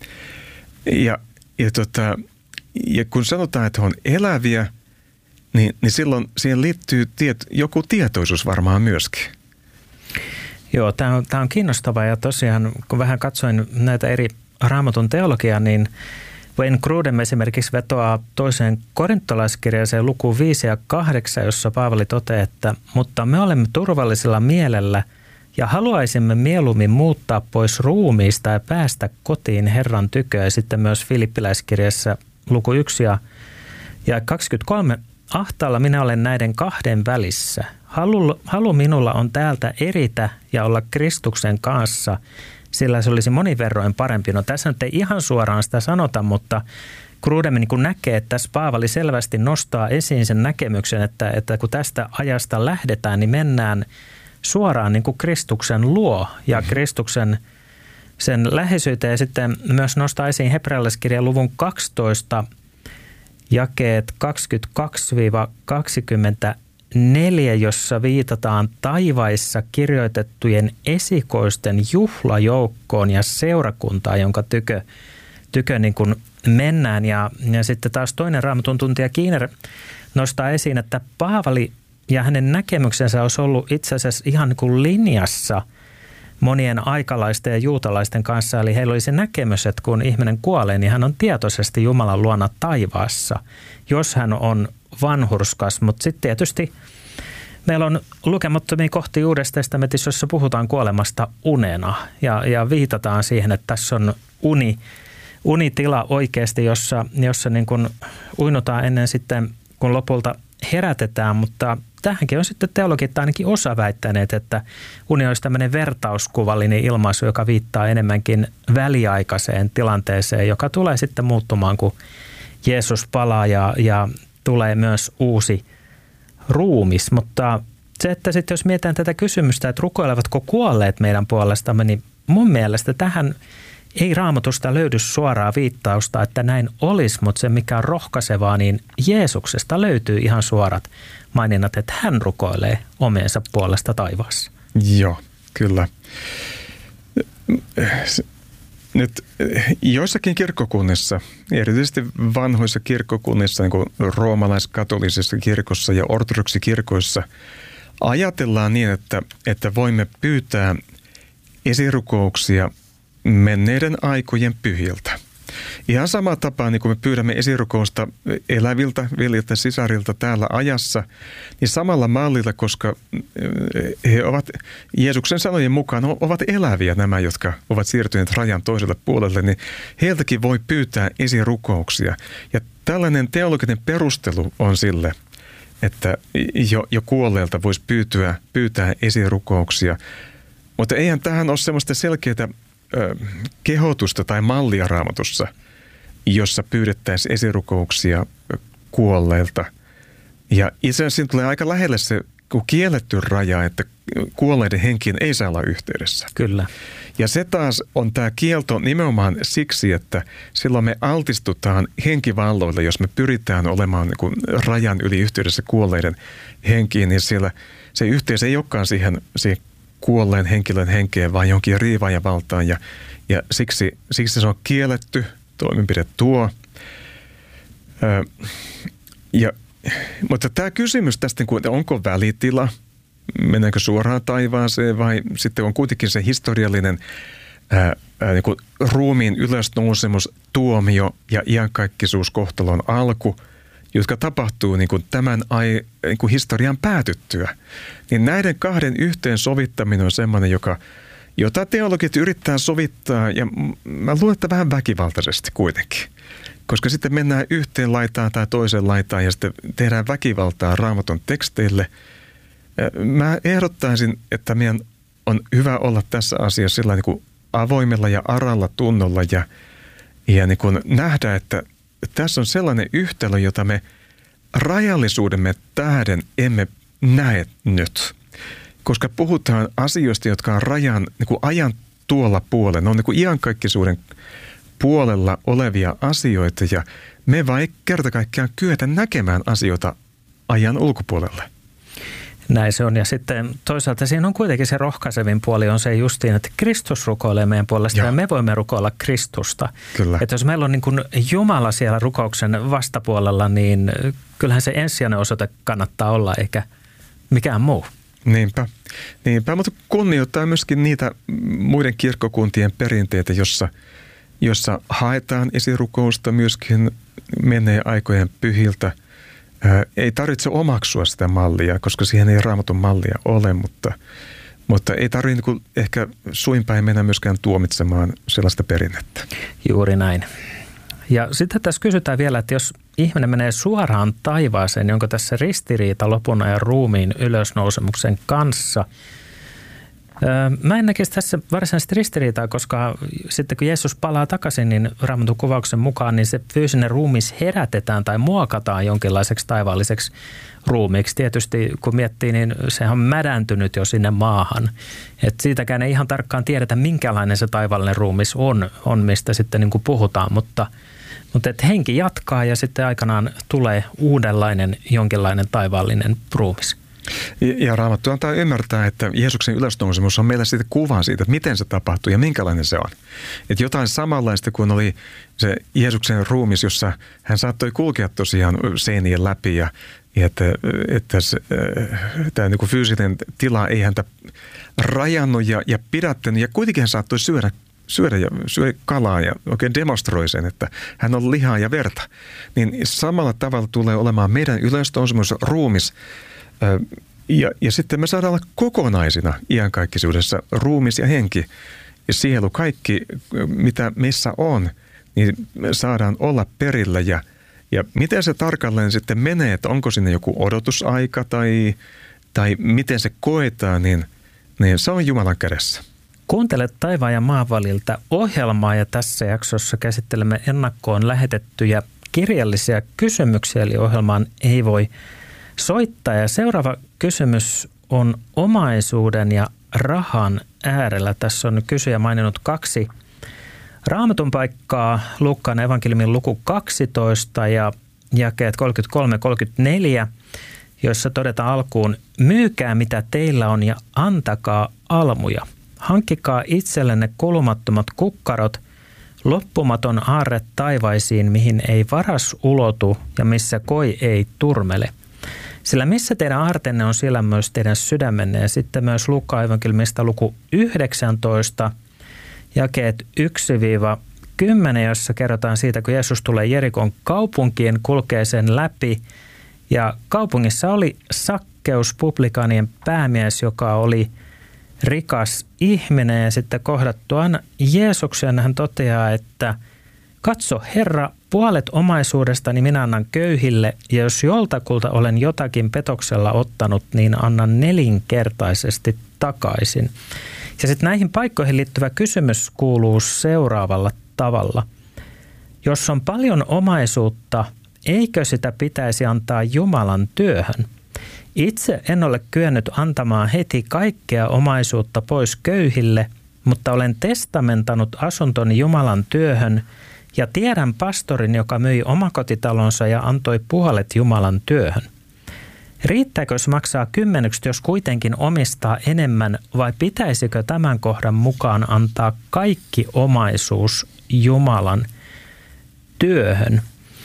Speaker 2: Ja kun sanotaan, että he on eläviä, niin silloin siihen liittyy joku tietoisuus varmaan myöskin.
Speaker 1: Joo, tämä on kiinnostavaa ja tosiaan kun vähän katsoin näitä eri Raamatun teologiaa, niin Wayne Grudem esimerkiksi vetoaa toiseen korintolaiskirjeeseen lukuun 5 ja 8, jossa Paavali toteaa, että mutta me olemme turvallisella mielellä ja haluaisimme mieluummin muuttaa pois ruumiista ja päästä kotiin Herran tykö. Ja sitten myös Filippiläiskirjassa luku 1 ja 23. Ahtaalla minä olen näiden kahden välissä. Halu minulla on täältä eritä ja olla Kristuksen kanssa, sillä se olisi monin verroin parempi. No tässä nyt ei ihan suoraan sitä sanota, mutta Grudem niin näkee, että tässä Paavali selvästi nostaa esiin sen näkemyksen, että kun tästä ajasta lähdetään, niin mennään suoraan niin kuin Kristuksen luo ja Kristuksen sen läheisyyteen. Ja sitten myös nostaa esiin hebrealaiskirjan luvun 12 jakeet 22-24, jossa viitataan taivaissa kirjoitettujen esikoisten juhlajoukkoon ja seurakuntaan, jonka tykö niin kuin mennään. Ja sitten taas toinen Raamatun tuntija Keener nostaa esiin, että Paavali ja hänen näkemyksensä olisi ollut itse asiassa ihan niin kuin linjassa monien aikalaisten ja juutalaisten kanssa. Eli heillä oli se näkemys, että kun ihminen kuolee, niin hän on tietoisesti Jumalan luona taivaassa, jos hän on vanhurskas. Mutta sitten tietysti Meillä on lukemattomia kohtia Uudessa testamentissa, jossa puhutaan kuolemasta unena ja viitataan siihen, että tässä on unitila oikeasti, jossa niin kuin uinutaan ennen sitten, kun lopulta herätetään, mutta tähänkin on sitten teologit ainakin osa väittäneet, että uni olisi tämmöinen vertauskuvallinen ilmaisu, joka viittaa enemmänkin väliaikaiseen tilanteeseen, joka tulee sitten muuttumaan, kun Jeesus palaa ja tulee myös uusi ruumis. Mutta se, että sitten jos mietitään tätä kysymystä, että rukoilevatko kuolleet meidän puolestamme, niin mun mielestä tähän ei Raamatusta löydy suoraa viittausta, että näin olisi, mutta se mikä on rohkaisevaa, niin Jeesuksesta löytyy ihan suorat maininnat, että hän rukoilee omiensa puolesta taivaassa.
Speaker 2: Joo, kyllä. Nyt joissakin kirkkokunnissa, erityisesti vanhoissa kirkkokunnissa, niin kuin roomalaiskatolisessa kirkossa ja ortodoksikirkoissa, ajatellaan niin, että voimme pyytää esirukouksia menneiden aikojen pyhiltä. Ihan sama tapaa, niin kuin me pyydämme esirukousta eläviltä veljiltä sisarilta täällä ajassa, niin samalla mallilla, koska he ovat Jeesuksen sanojen mukaan ovat eläviä nämä, jotka ovat siirtyneet rajan toiselle puolelle, niin heiltäkin voi pyytää esirukouksia. Ja tällainen teologinen perustelu on sille, että jo kuolleelta voisi pyytää esirukouksia. Mutta eihän tähän ole semmoista selkeää kehotusta tai mallia Raamatussa, jossa pyydettäisiin esirukouksia kuolleilta. Ja itse asiassa tulee aika lähelle se kielletty raja, että kuolleiden henkiin ei saa olla yhteydessä.
Speaker 1: Kyllä.
Speaker 2: Ja se taas on tämä kielto nimenomaan siksi, että silloin me altistutaan henkivalloille, jos me pyritään olemaan niin kuin rajan yli yhteydessä kuolleiden henkiin, niin siellä se yhteys ei olekaan siihen kuolleen henkilön henkeen, vaan jonkin riivaajan valtaan. Ja siksi se on kielletty toimenpide tuo. Mutta tämä kysymys tästä, onko välitila, mennäänkö suoraan taivaaseen vai sitten on kuitenkin se historiallinen niin kuin ruumiin ylösnousemus, tuomio ja iankaikkisuus kohtalon alku, jotka tapahtuu niin kuin tämän niin kuin historian päätyttyä. Niin näiden kahden yhteensovittaminen on semmoinen, jota teologit yrittää sovittaa, ja mä luulen, että vähän väkivaltaisesti kuitenkin. Koska sitten mennään yhteen laitaan tai toiseen laitaan ja sitten tehdään väkivaltaa Raamatun teksteille. Mä ehdottaisin, että meidän on hyvä olla tässä asiassa sillä niin kuin avoimella ja aralla tunnolla ja niin kuin nähdä, että tässä on sellainen yhtälö, jota me rajallisuudemme tähden emme näe nyt. Koska puhutaan asioista, jotka on niin kuin ajan tuolla puolella. Ne on niin kuin iankaikkisuuden puolella olevia asioita ja me vai kerta kaikkiaan kyetä näkemään asioita ajan ulkopuolelle.
Speaker 1: Näin se on. Ja sitten toisaalta siinä on kuitenkin se rohkaisevin puoli on se justiin, että Kristus rukoilee meidän puolesta ja me voimme rukoilla Kristusta.
Speaker 2: Kyllä.
Speaker 1: Että jos meillä on niin kuin Jumala siellä rukouksen vastapuolella, niin kyllähän se ensisijainen osoite kannattaa olla eikä mikään muu.
Speaker 2: Niinpä, mutta kunnioittaa myöskin niitä muiden kirkkokuntien perinteitä, jossa haetaan esirukousta myöskin menneen aikojen pyhiltä. Ei tarvitse omaksua sitä mallia, koska siihen ei Raamatun mallia ole, mutta ei tarvitse niin ehkä suinpäin mennä myöskään tuomitsemaan sellaista perinnettä.
Speaker 1: Juuri näin. Ja sitten tässä kysytään vielä, että jos ihminen menee suoraan taivaaseen, niin onko tässä ristiriita lopun ajan ruumiin ylösnousemuksen kanssa? Mä en näkisi tässä varsinaisesti ristiriitaa, koska sitten kun Jeesus palaa takaisin, niin Raamatun kuvauksen mukaan niin se fyysinen ruumis herätetään tai muokataan jonkinlaiseksi taivaalliseksi ruumiiksi. Tietysti kun miettii, niin sehän on mädäntynyt jo sinne maahan. Et siitäkään ei ihan tarkkaan tiedetä, minkälainen se taivaallinen ruumis on mistä sitten niin kuin puhutaan, mutta et henki jatkaa ja sitten aikanaan tulee uudenlainen jonkinlainen taivaallinen ruumis.
Speaker 2: Ja Raamattu antaa ymmärtää, että Jeesuksen ylösnousemus on meillä sitten kuva siitä, että miten se tapahtuu ja minkälainen se on. Että jotain samanlaista kuin oli se Jeesuksen ruumis, jossa hän saattoi kulkea tosiaan seinien läpi ja että tämä niin kuin fyysinen tila ei häntä rajannut ja pidättänyt ja kuitenkin hän saattoi syödä kalaa ja oikein demonstroi sen, että hän on lihaa ja verta. Niin samalla tavalla tulee olemaan meidän ylösnousemus ruumis, Ja sitten me saadaan olla kokonaisina iankaikkisuudessa, ruumis ja henki ja sielu, kaikki mitä missä on, niin me saadaan olla perillä ja miten se tarkalleen sitten menee, että onko sinne joku odotusaika tai miten se koetaan, niin se on Jumalan kädessä.
Speaker 1: Kuuntelet Taivaan ja maan väliltä -ohjelmaa ja tässä jaksossa käsittelemme ennakkoon lähetettyjä kirjallisia kysymyksiä, eli ohjelmaan ei voi soittaa. Ja seuraava kysymys on omaisuuden ja rahan äärellä. Tässä on kysyjä maininnut 2 Raamatun paikkaa, Luukkaan evankeliumin luku 12 ja jakeet 33-34, joissa todetaan alkuun: myykää mitä teillä on ja antakaa almuja. Hankkikaa itsellenne kulumattomat kukkarot, loppumaton aarre taivaisiin, mihin ei varas ulotu ja missä koi ei turmele. Sillä missä teidän aartenne on, siellä myös teidän sydämenne. Ja sitten myös Luukkaan evankeliumista luku 19, jakeet 1-10, jossa kerrotaan siitä, kun Jeesus tulee Jerikon kaupunkiin, kulkee sen läpi. Ja kaupungissa oli Sakkeus, publikaanien päämies, joka oli rikas ihminen, ja sitten kohdattuaan Jeesuksen hän toteaa, että katso Herra, puolet omaisuudestani minä annan köyhille, ja jos joltakulta olen jotakin petoksella ottanut, niin annan 4-kertaisesti takaisin. Ja sitten näihin paikkoihin liittyvä kysymys kuuluu seuraavalla tavalla. Jos on paljon omaisuutta, eikö sitä pitäisi antaa Jumalan työhön? Itse en ole kyennyt antamaan heti kaikkea omaisuutta pois köyhille, mutta olen testamentanut asuntoni Jumalan työhön ja tiedän pastorin, joka myi omakotitalonsa ja antoi puolet Jumalan työhön. Riittääkö, jos maksaa 10, jos kuitenkin omistaa enemmän, vai pitäisikö tämän kohdan mukaan antaa kaikki omaisuus Jumalan työhön?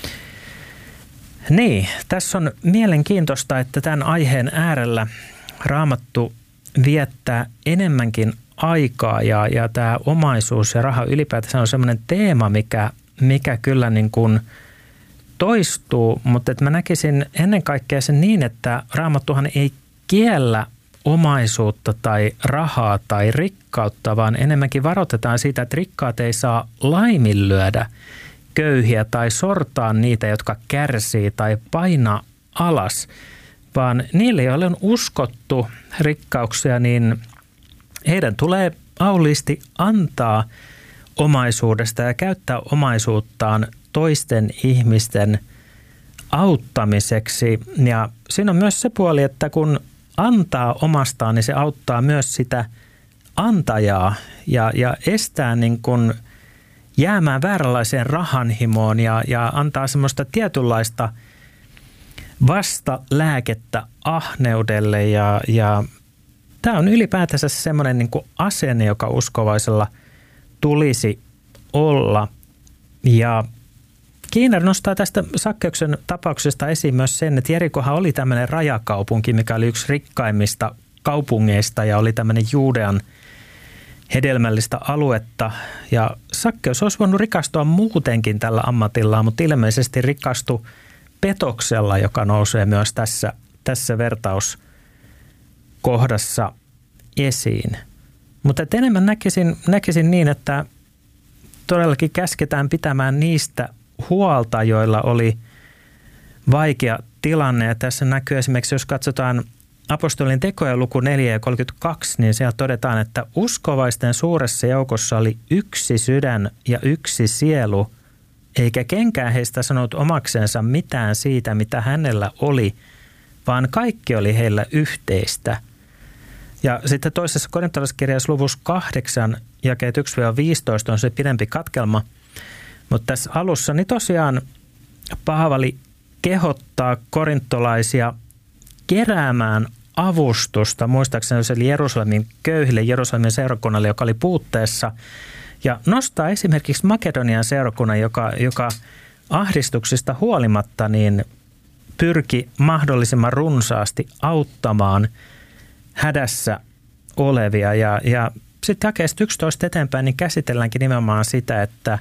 Speaker 1: Niin, tässä on mielenkiintoista, että tämän aiheen äärellä Raamattu viettää enemmänkin aikaa ja tämä omaisuus ja raha ylipäätään on semmoinen teema, mikä kyllä niin kuin toistuu, mutta että mä näkisin ennen kaikkea sen niin, että Raamattuhan ei kiellä omaisuutta tai rahaa tai rikkautta, vaan enemmänkin varoitetaan siitä, että rikkaat ei saa laiminlyödä köyhiä tai sortaa niitä, jotka kärsii tai painaa alas, vaan niille, joille on uskottu rikkauksia, niin heidän tulee auliisti antaa omaisuudesta ja käyttää omaisuuttaan toisten ihmisten auttamiseksi. Ja siinä on myös se puoli, että kun antaa omastaan, niin se auttaa myös sitä antajaa ja estää niin kuin jäämään vääränlaiseen rahanhimoon ja antaa semmoista tietynlaista vastalääkettä ahneudelle. Ja tämä on ylipäätänsä semmoinen niin kuin asenne, joka uskovaisella tulisi olla. Ja Keener nostaa tästä Sakkeuksen tapauksesta esiin myös sen, että Jerikohan oli tämmöinen rajakaupunki, mikä oli yksi rikkaimmista kaupungeista ja oli tämmöinen Juudean hedelmällistä aluetta. Ja Sakkeus olisi voinut rikastua muutenkin tällä ammatillaan, mutta ilmeisesti rikastui petoksella, joka nousee myös tässä vertauskohdassa esiin. Mutta enemmän näkisin niin, että todellakin käsketään pitämään niistä huolta, joilla oli vaikea tilanne. Ja tässä näkyy esimerkiksi, jos katsotaan apostolien tekoja luku 4 ja 32, niin siellä todetaan, että uskovaisten suuressa joukossa oli yksi sydän ja yksi sielu, eikä kenkään heistä sanonut omaksensa mitään siitä, mitä hänellä oli, vaan kaikki oli heillä yhteistä. Ja sitten toisessa korintolaiskirjassa luvussa 8, jakeet 1-15 on se pidempi katkelma. Mutta tässä alussa niin tosiaan Paavali kehottaa korintolaisia keräämään avustusta, muistaakseni se oli Jerusalemin köyhille, Jerusalemin seurakunnalle, joka oli puutteessa. Ja nostaa esimerkiksi Makedonian seurakunnan, joka ahdistuksista huolimatta niin pyrki mahdollisimman runsaasti auttamaan hädässä olevia. Ja sitten jakeesta 11 eteenpäin niin käsitelläänkin nimenomaan sitä, että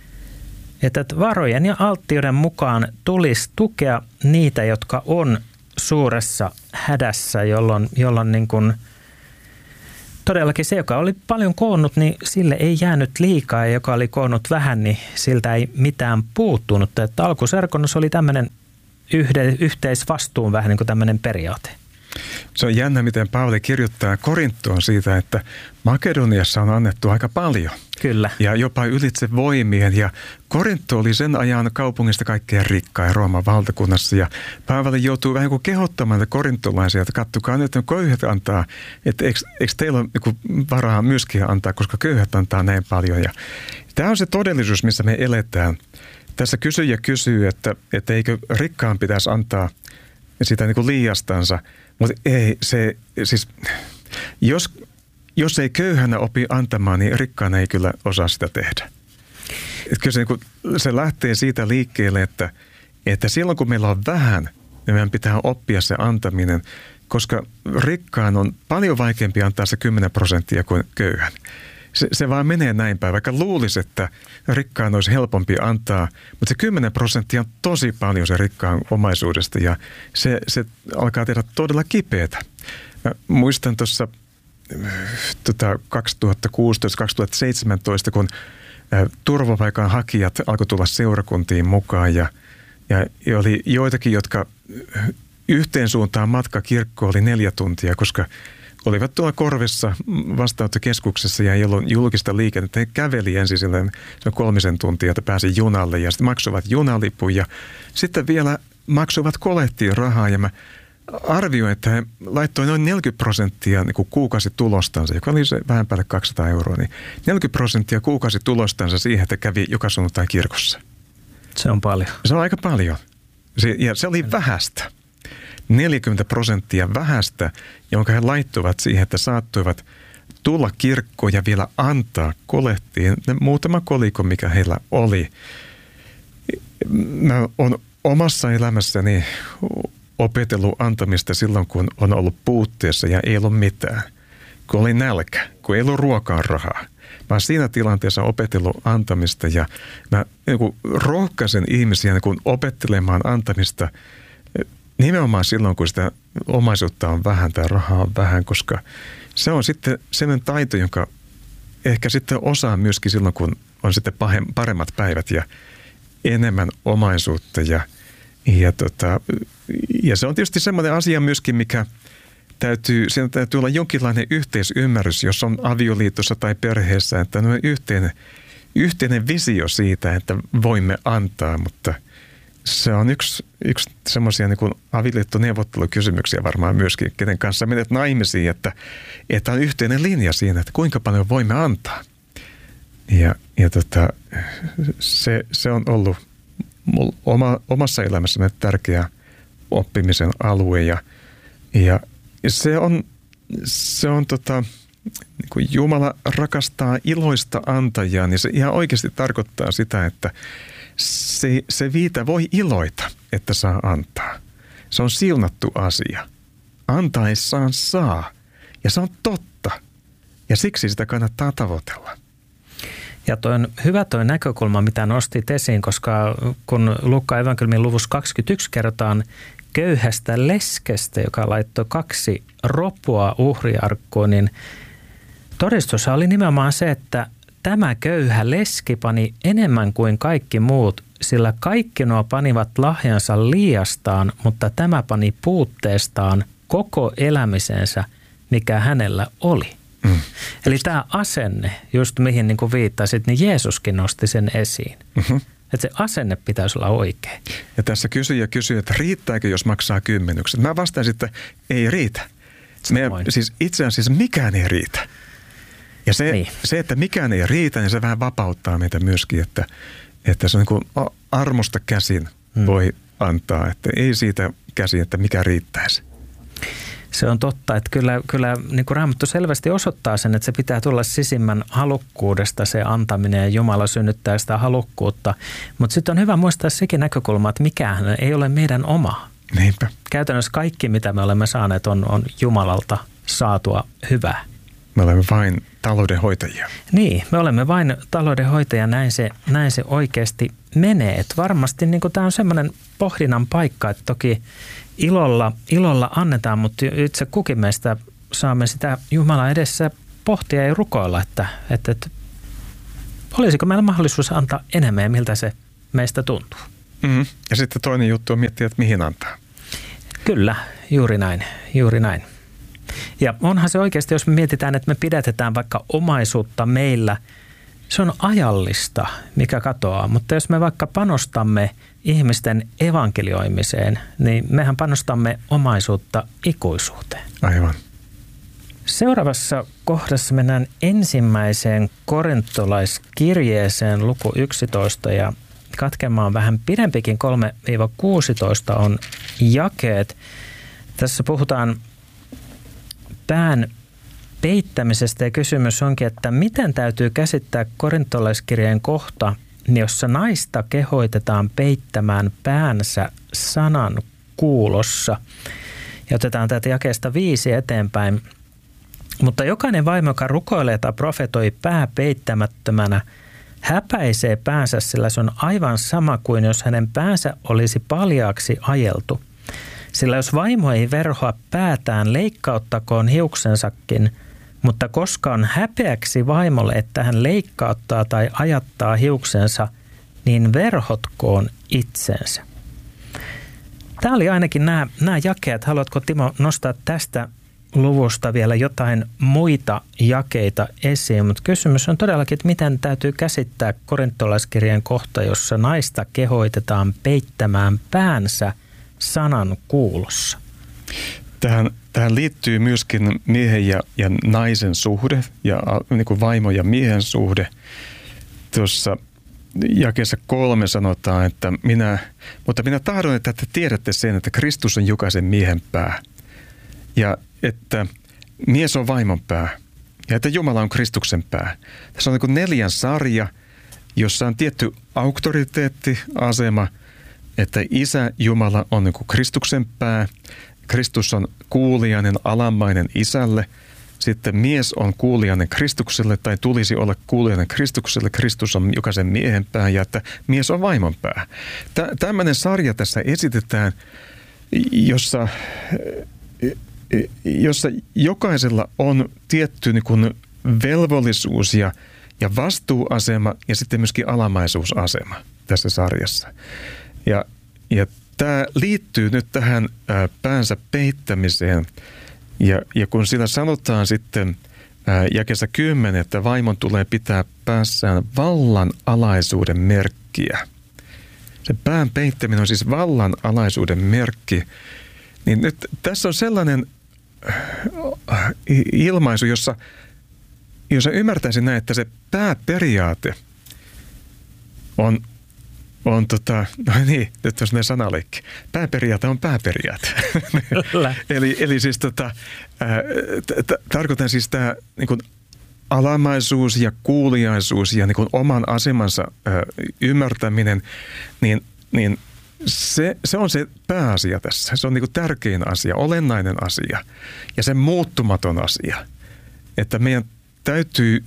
Speaker 1: varojen ja alttiuden mukaan tulisi tukea niitä, jotka on suuressa hädässä, jolloin niin kuin todellakin se, joka oli paljon koonnut, niin sille ei jäänyt liikaa, ja joka oli koonnut vähän, niin siltä ei mitään puuttunut. Että alkuserkonnus oli tämmöinen yhteisvastuun vähän niin kuin tämmöinen periaate.
Speaker 2: Se on jännä, miten Paavali kirjoittaa Korinttoon siitä, että Makedoniassa on annettu aika paljon.
Speaker 1: Kyllä.
Speaker 2: Ja jopa ylitse voimien. Ja Korintto oli sen ajan kaupungista kaikkein rikkain Rooman valtakunnassa. Ja Paavali joutuu vähän kuin kehottamaan korintolaisia, että katsokaa nyt, että köyhät antaa. Että eikö teillä ole varaa myöskin antaa, koska köyhät antaa näin paljon. Ja tämä on se todellisuus, missä me eletään. Tässä kysyjä kysyy, että eikö rikkaan pitäisi antaa sitä niin kuin liiastansa. Mutta ei, se siis, jos ei köyhänä opi antamaan, niin rikkaana ei kyllä osaa sitä tehdä. Että kyllä se lähtee siitä liikkeelle, että silloin kun meillä on vähän, niin meidän pitää oppia se antaminen, koska rikkaan on paljon vaikeampi antaa se 10% kuin köyhän. Se vaan menee näin päin, vaikka luulisi, että rikkaan olisi helpompi antaa, mutta se 10% on tosi paljon se rikkaan omaisuudesta ja se alkaa tehdä todella kipeätä. Mä muistan tuossa 2016-2017, kun turvapaikan hakijat alkoi tulla seurakuntiin mukaan ja oli joitakin, jotka yhteen suuntaan matka kirkkoon oli 4 tuntia, koska olivat tuolla korvessa vastaanottokeskuksessa ja ei ollut julkista liikennettä. He käveli ensin silleen 3 tuntia, että pääsi junalle ja sitten maksuivat junalipun ja sitten vielä maksuivat kolehtiin rahaa ja mä arvioin, että he laittoi noin 40% niin kuukausitulostansa, joka oli se vähän päälle 200 €, niin 40% kuukausitulostansa siihen, että kävi joka sunnuntai kirkossa.
Speaker 1: Se on paljon.
Speaker 2: Se on aika paljon. Ja se oli vähästä. 40% vähästä, jonka he laittoivat siihen, että saattoivat tulla kirkkoon ja vielä antaa kolehtiin muutama kolikko, mikä heillä oli. Mä oon omassa elämässäni opetellut antamista silloin, kun on ollut puutteessa ja ei ollut mitään. Kun oli nälkä, kun ei ollut ruokaan rahaa. Mä oon siinä tilanteessa opetellut antamista ja mä rohkaisen ihmisiä opettelemaan antamista nimenomaan silloin, kun sitä omaisuutta on vähän tai rahaa on vähän, koska se on sitten sellainen taito, jonka ehkä sitten osaa myöskin silloin, kun on sitten paremmat päivät ja enemmän omaisuutta. Ja se on tietysti semmoinen asia myöskin, mikä siinä täytyy olla jonkinlainen yhteisymmärrys, jos on avioliitossa tai perheessä, että on yhteinen visio siitä, että voimme antaa, mutta se on yksi semmoisia niin avioliittoneuvottelukysymyksiä varmaan myöskin, kenen kanssa menet naimisiin, että on yhteinen linja siinä, että kuinka paljon voimme antaa. Se on ollut omassa elämässäni tärkeä oppimisen alue ja se on niin kuin Jumala rakastaa iloista antajaa, niin se ihan oikeasti tarkoittaa sitä, että se viitä voi iloita, että saa antaa. Se on siunattu asia. Antaessaan saa. Ja se on totta. Ja siksi sitä kannattaa tavoitella.
Speaker 1: Ja toi on hyvä toi näkökulma, mitä nostit esiin, koska kun Luukkaan evankeliumin luvussa 21 kerrotaan köyhästä leskestä, joka laittoi 2 ropua uhriarkkuun, niin todistus oli nimenomaan se, että tämä köyhä leski pani enemmän kuin kaikki muut, sillä kaikki nuo panivat lahjansa liiastaan, mutta tämä pani puutteestaan koko elämisensä, mikä hänellä oli. Eli tämä asenne, just mihin niin kuin viittasit, niin Jeesuskin nosti sen esiin. Että se asenne pitäisi olla oikein.
Speaker 2: Ja tässä kysyjä kysyy, että riittääkö, jos maksaa 10. Mä vastaisin, että ei riitä. Siis itse asiassa mikään ei riitä. Ja se, että mikään ei riitä, niin se vähän vapauttaa meitä myöskin, että se on niin kuin armosta käsin voi antaa. Että ei siitä käsin, että mikä riittäisi.
Speaker 1: Se on totta, että kyllä niin kuin Raamattu selvästi osoittaa sen, että se pitää tulla sisimmän halukkuudesta se antaminen ja Jumala synnyttää sitä halukkuutta. Mutta sitten on hyvä muistaa sekin näkökulma, että mikään ei ole meidän oma.
Speaker 2: Niinpä.
Speaker 1: Käytännössä kaikki, mitä me olemme saaneet, on Jumalalta saatua hyvää.
Speaker 2: Me olemme vain taloudenhoitajia.
Speaker 1: Niin, me olemme vain taloudenhoitajia, näin se oikeasti menee. Et varmasti niin tämä on semmoinen pohdinnan paikka, että toki ilolla annetaan, mutta itse kukin meistä saamme sitä Jumalan edessä pohtia ja rukoilla, että olisiko meillä mahdollisuus antaa enemmän ja miltä se meistä tuntuu.
Speaker 2: Mm-hmm. Ja sitten toinen juttu on miettiä, että mihin antaa.
Speaker 1: Kyllä, juuri näin. Ja onhan se oikeasti, jos me mietitään, että me pidätetään vaikka omaisuutta meillä, se on ajallista, mikä katoaa. Mutta jos me vaikka panostamme ihmisten evankelioimiseen, niin mehän panostamme omaisuutta ikuisuuteen.
Speaker 2: Aivan.
Speaker 1: Seuraavassa kohdassa mennään ensimmäiseen korintolaiskirjeeseen luku 11 ja katkelma on vähän pidempikin, 3-16 on jakeet. Tässä puhutaan pään peittämisestä ja kysymys onkin, että miten täytyy käsittää korintolaiskirjeen kohta, jossa naista kehoitetaan peittämään päänsä sanan kuulossa. Ja otetaan tätä jakeesta 5 eteenpäin. Mutta jokainen vaimo, joka rukoilee tai profetoi pää peittämättömänä, häpäisee päänsä, sillä se on aivan sama kuin jos hänen päänsä olisi paljaaksi ajeltu. Sillä jos vaimo ei verhoa päätään, leikkauttakoon hiuksensakin, mutta koska on häpeäksi vaimolle, että hän leikkauttaa tai ajattaa hiuksensa, niin verhotkoon itsensä. Tämä oli ainakin nämä jakeet. Haluatko, Timo, nostaa tästä luvusta vielä jotain muita jakeita esiin? Mutta kysymys on todellakin, että miten täytyy käsittää korintolaiskirjeen kohta, jossa naista kehoitetaan peittämään päänsä sanan kuulossa.
Speaker 2: Tähän liittyy myöskin miehen ja naisen suhde ja niin kuin vaimo ja miehen suhde. Tuossa jakeessa 3 sanotaan, että minä tahdon, että te tiedätte sen, että Kristus on jokaisen miehen pää ja että mies on vaimon pää ja että Jumala on Kristuksen pää. Tässä on niin kuin 4 sarja, jossa on tietty auktoriteettiasema, että Isä Jumala on niin kuin Kristuksen pää, Kristus on kuulijainen, alamainen Isälle, sitten mies on kuulijainen Kristukselle tai tulisi olla kuulijainen Kristukselle, Kristus on jokaisen miehen pää ja että mies on vaimon pää. Tällainen sarja tässä esitetään, jossa jokaisella on tietty niin kuin velvollisuus ja vastuuasema ja sitten myöskin alamaisuusasema tässä sarjassa. Ja tämä liittyy nyt tähän päänsä peittämiseen. Ja kun sillä sanotaan sitten jakeessa 10, että vaimon tulee pitää päässään vallan alaisuuden merkkiä. Se pään peittäminen on siis vallan alaisuuden merkki. Niin nyt tässä on sellainen ilmaisu, jossa ymmärtäisin näin, että se pääperiaate on nyt olisi meidän sanaleikki. Pääperiaate on pääperiaate. eli siis tarkoitan siis tämä niin kuin alamaisuus ja kuuliaisuus ja niin kuin oman asemansa ymmärtäminen, niin se on se pääasia tässä. Se on niin kuin tärkein asia, olennainen asia ja se muuttumaton asia. Että meidän täytyy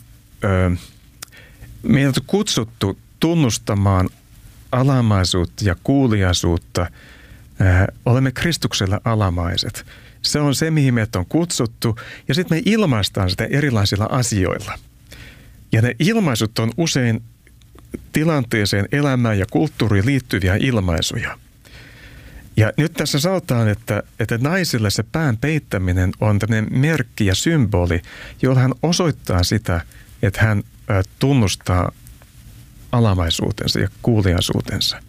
Speaker 2: kutsuttu tunnustamaan alamaisuutta ja kuuliaisuutta. Olemme Kristukselle alamaiset. Se on se, mihin meidät on kutsuttu. Ja sitten me ilmaistaan sitä erilaisilla asioilla. Ja ne ilmaisut on usein tilanteeseen, elämään ja kulttuuriin liittyviä ilmaisuja. Ja nyt tässä sanotaan, että naisille se pään peittäminen on tämmöinen merkki ja symboli, jolla hän osoittaa sitä, että hän tunnustaa alamaisuutensa ja kuuliaisuutensa.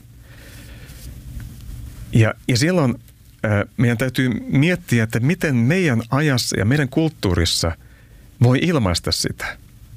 Speaker 2: Ja silloin meidän täytyy miettiä, että miten meidän ajassa ja meidän kulttuurissa voi ilmaista sitä.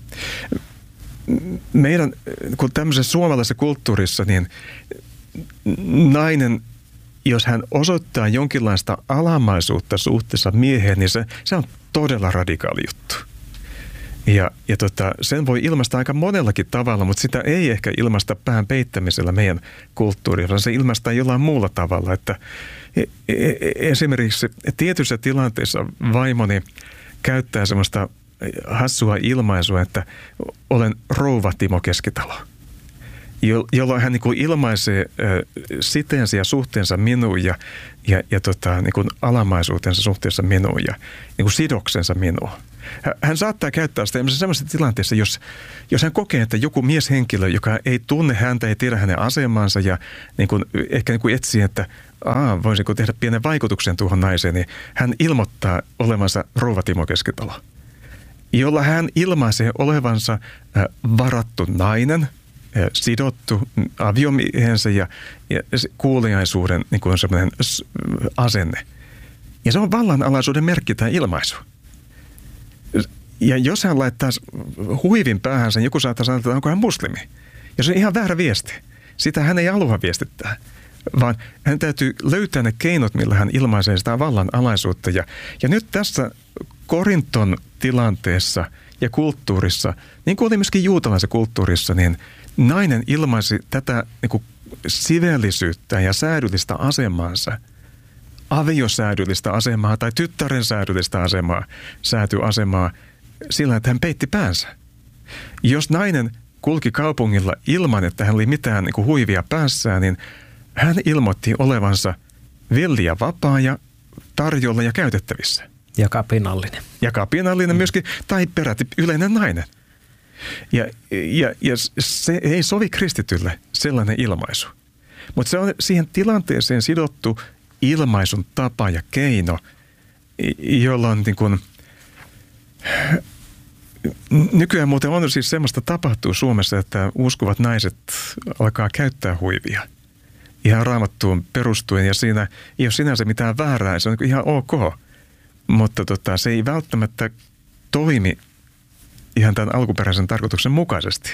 Speaker 2: Meidän, kun tämmöisessä suomalaisessa kulttuurissa, niin nainen, jos hän osoittaa jonkinlaista alamaisuutta suhteessa mieheen, niin se on todella radikaali juttu. Ja sen voi ilmaista aika monellakin tavalla, mutta sitä ei ehkä ilmaista pään peittämisellä meidän kulttuurilla, vaan se ilmaistaa jollain muulla tavalla. Että esimerkiksi tietyissä tilanteissa vaimoni käyttää semmoista hassua ilmaisua, että olen rouva Timo Keskitalo, jolloin hän niin kuin ilmaisee siteensä ja suhteensa minuun ja niin kuin alamaisuutensa suhteessa minuun ja niin kuin sidoksensa minuun. Hän saattaa käyttää sitä sellaisessa tilanteessa, jos hän kokee, että joku mieshenkilö, joka ei tunne häntä, ei tiedä hänen asemansa ja niin kuin, ehkä niin kuin etsii, että voisinko tehdä pienen vaikutuksen tuohon naiseen, niin hän ilmoittaa olevansa rouva Timo Keskitalo, jolla hän ilmaisee olevansa varattu nainen, sidottu aviomiehensä ja kuuliaisuuden niin kuin sellainen asenne. Ja se on vallanalaisuuden merkki tämä ilmaisu. Ja jos hän laittaa huivin päähänsä, joku saattaa sanoa, että onko hän muslimi. Ja se on ihan väärä viesti. Sitä hän ei halua viestittää, vaan hän täytyy löytää ne keinot, millä hän ilmaisee sitä vallanalaisuutta. Ja nyt tässä Korinton tilanteessa ja kulttuurissa, niin kuin oli myöskin juutalaisessa kulttuurissa, niin nainen ilmaisi tätä niin kuin siveellisyyttä ja säädyllistä asemaansa, aviosäädyllistä asemaa tai tyttären säädyllistä asemaa, säätyasemaa sillä, että hän peitti päänsä. Jos nainen kulki kaupungilla ilman, että hän oli mitään niin kuin huivia päässään, niin hän ilmoitti olevansa villi ja vapaa ja tarjolla ja käytettävissä.
Speaker 1: Ja kapinallinen.
Speaker 2: Ja kapinallinen myöskin, tai peräti yleinen nainen. Ja se ei sovi kristitylle sellainen ilmaisu. Mutta se on siihen tilanteeseen sidottu ilmaisun tapa ja keino, jolloin niin kuin, nykyään muuten on siis semmoista tapahtuu Suomessa, että uskovat naiset alkaa käyttää huivia ihan Raamattuun perustuen ja siinä ei ole sinänsä mitään väärää, se on ihan ok, mutta se ei välttämättä toimi ihan tämän alkuperäisen tarkoituksen mukaisesti.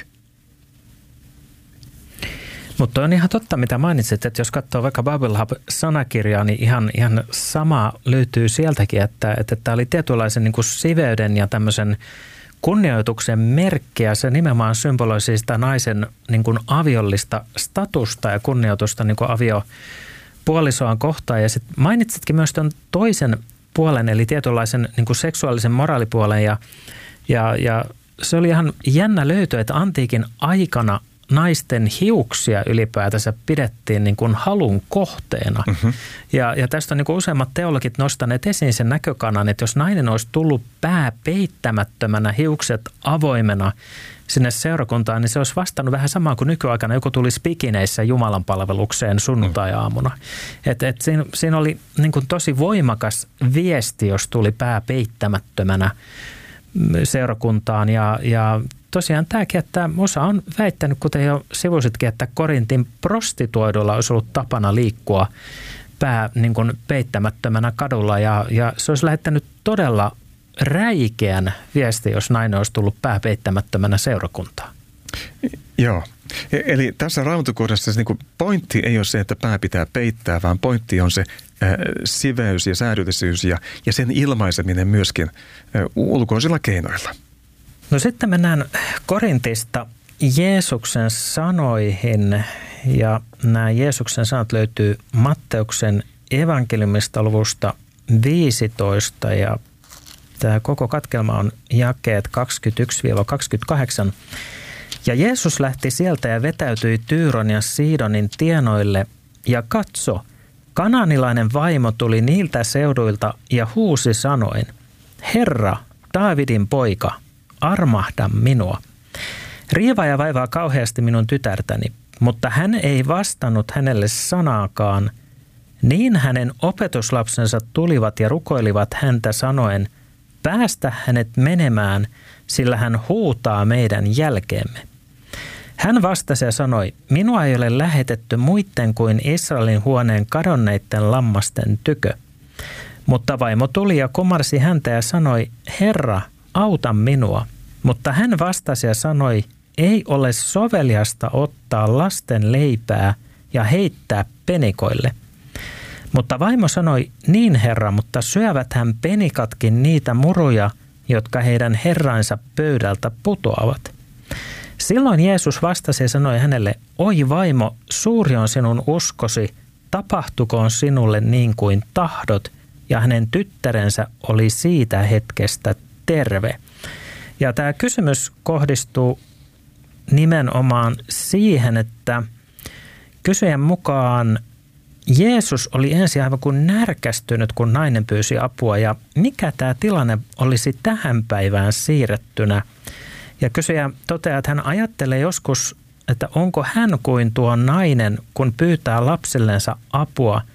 Speaker 1: Mutta on ihan totta, mitä mainitsit, että jos katsoo vaikka Bible Hub-sanakirjaa, niin ihan sama löytyy sieltäkin, että tämä oli tietynlaisen niin kuin siveyden ja tämmöisen kunnioituksen merkki, ja se nimenomaan symboloi sitä naisen niin kuin aviollista statusta ja kunnioitusta niin kuin aviopuolisoaan kohtaan. Ja sitten mainitsitkin myös tämän toisen puolen, eli tietynlaisen niin kuin seksuaalisen moraalipuolen, ja se oli ihan jännä löytö, että antiikin aikana naisten hiuksia ylipäätänsä pidettiin niin kuin halun kohteena. Mm-hmm. Ja tästä on niin kuin useimmat teologit nostaneet esiin sen näkökannan, että jos nainen olisi tullut pää peittämättömänä, hiukset avoimena sinne seurakuntaan, niin se olisi vastannut vähän samaa kuin nykyaikana joku tulisi pikineissä Jumalan palvelukseen sunnuntai-aamuna. Siinä oli niin kuin tosi voimakas viesti, jos tuli pää peittämättömänä seurakuntaan ja tosiaan tämäkin, että osa on väittänyt, kuten jo sivusitkin, että Korintin prostituoidulla olisi ollut tapana liikkua pää niin kuin peittämättömänä kadulla ja se olisi lähettänyt todella räikeän viesti, jos nainen olisi tullut pää peittämättömänä seurakuntaan.
Speaker 2: Joo. Eli tässä Raamattukohdassa niin pointti ei ole se, että pää pitää peittää, vaan pointti on se siveys ja säädyllisyys ja sen ilmaiseminen myöskin ulkoisilla keinoilla.
Speaker 1: No sitten mennään Korintista Jeesuksen sanoihin, ja nämä Jeesuksen sanat löytyy Matteuksen evankeliumista luvusta 15, ja tämä koko katkelma on jakeet 21-28. Ja Jeesus lähti sieltä ja vetäytyi Tyyron ja Siidonin tienoille, ja katso, kanaanilainen vaimo tuli niiltä seuduilta ja huusi sanoen, Herra, Daavidin poika, armahda minua. Riivaa ja vaivaa kauheasti minun tytärtäni, mutta hän ei vastannut hänelle sanaakaan. Niin hänen opetuslapsensa tulivat ja rukoilivat häntä sanoen, päästä hänet menemään, sillä hän huutaa meidän jälkeemme. Hän vastasi ja sanoi, minua ei ole lähetetty muitten kuin Israelin huoneen kadonneiden lammasten tykö. Mutta vaimo tuli ja kumarsi häntä ja sanoi, Herra, auta minua. Mutta hän vastasi ja sanoi, ei ole soveliasta ottaa lasten leipää ja heittää penikoille. Mutta vaimo sanoi, niin herra, mutta syöväthän penikatkin niitä muruja, jotka heidän herrainsa pöydältä putoavat. Silloin Jeesus vastasi ja sanoi hänelle, oi vaimo, suuri on sinun uskosi, tapahtukoon sinulle niin kuin tahdot, ja hänen tyttärensä oli siitä hetkestä terve. Ja tämä kysymys kohdistuu nimenomaan siihen, että kysyjän mukaan Jeesus oli ensin aivan kuin närkästynyt, kun nainen pyysi apua, ja mikä tämä tilanne olisi tähän päivään siirrettynä. Ja kysyjä toteaa, että hän ajattelee joskus, että onko hän kuin tuo nainen, kun pyytää lapsellensa apua,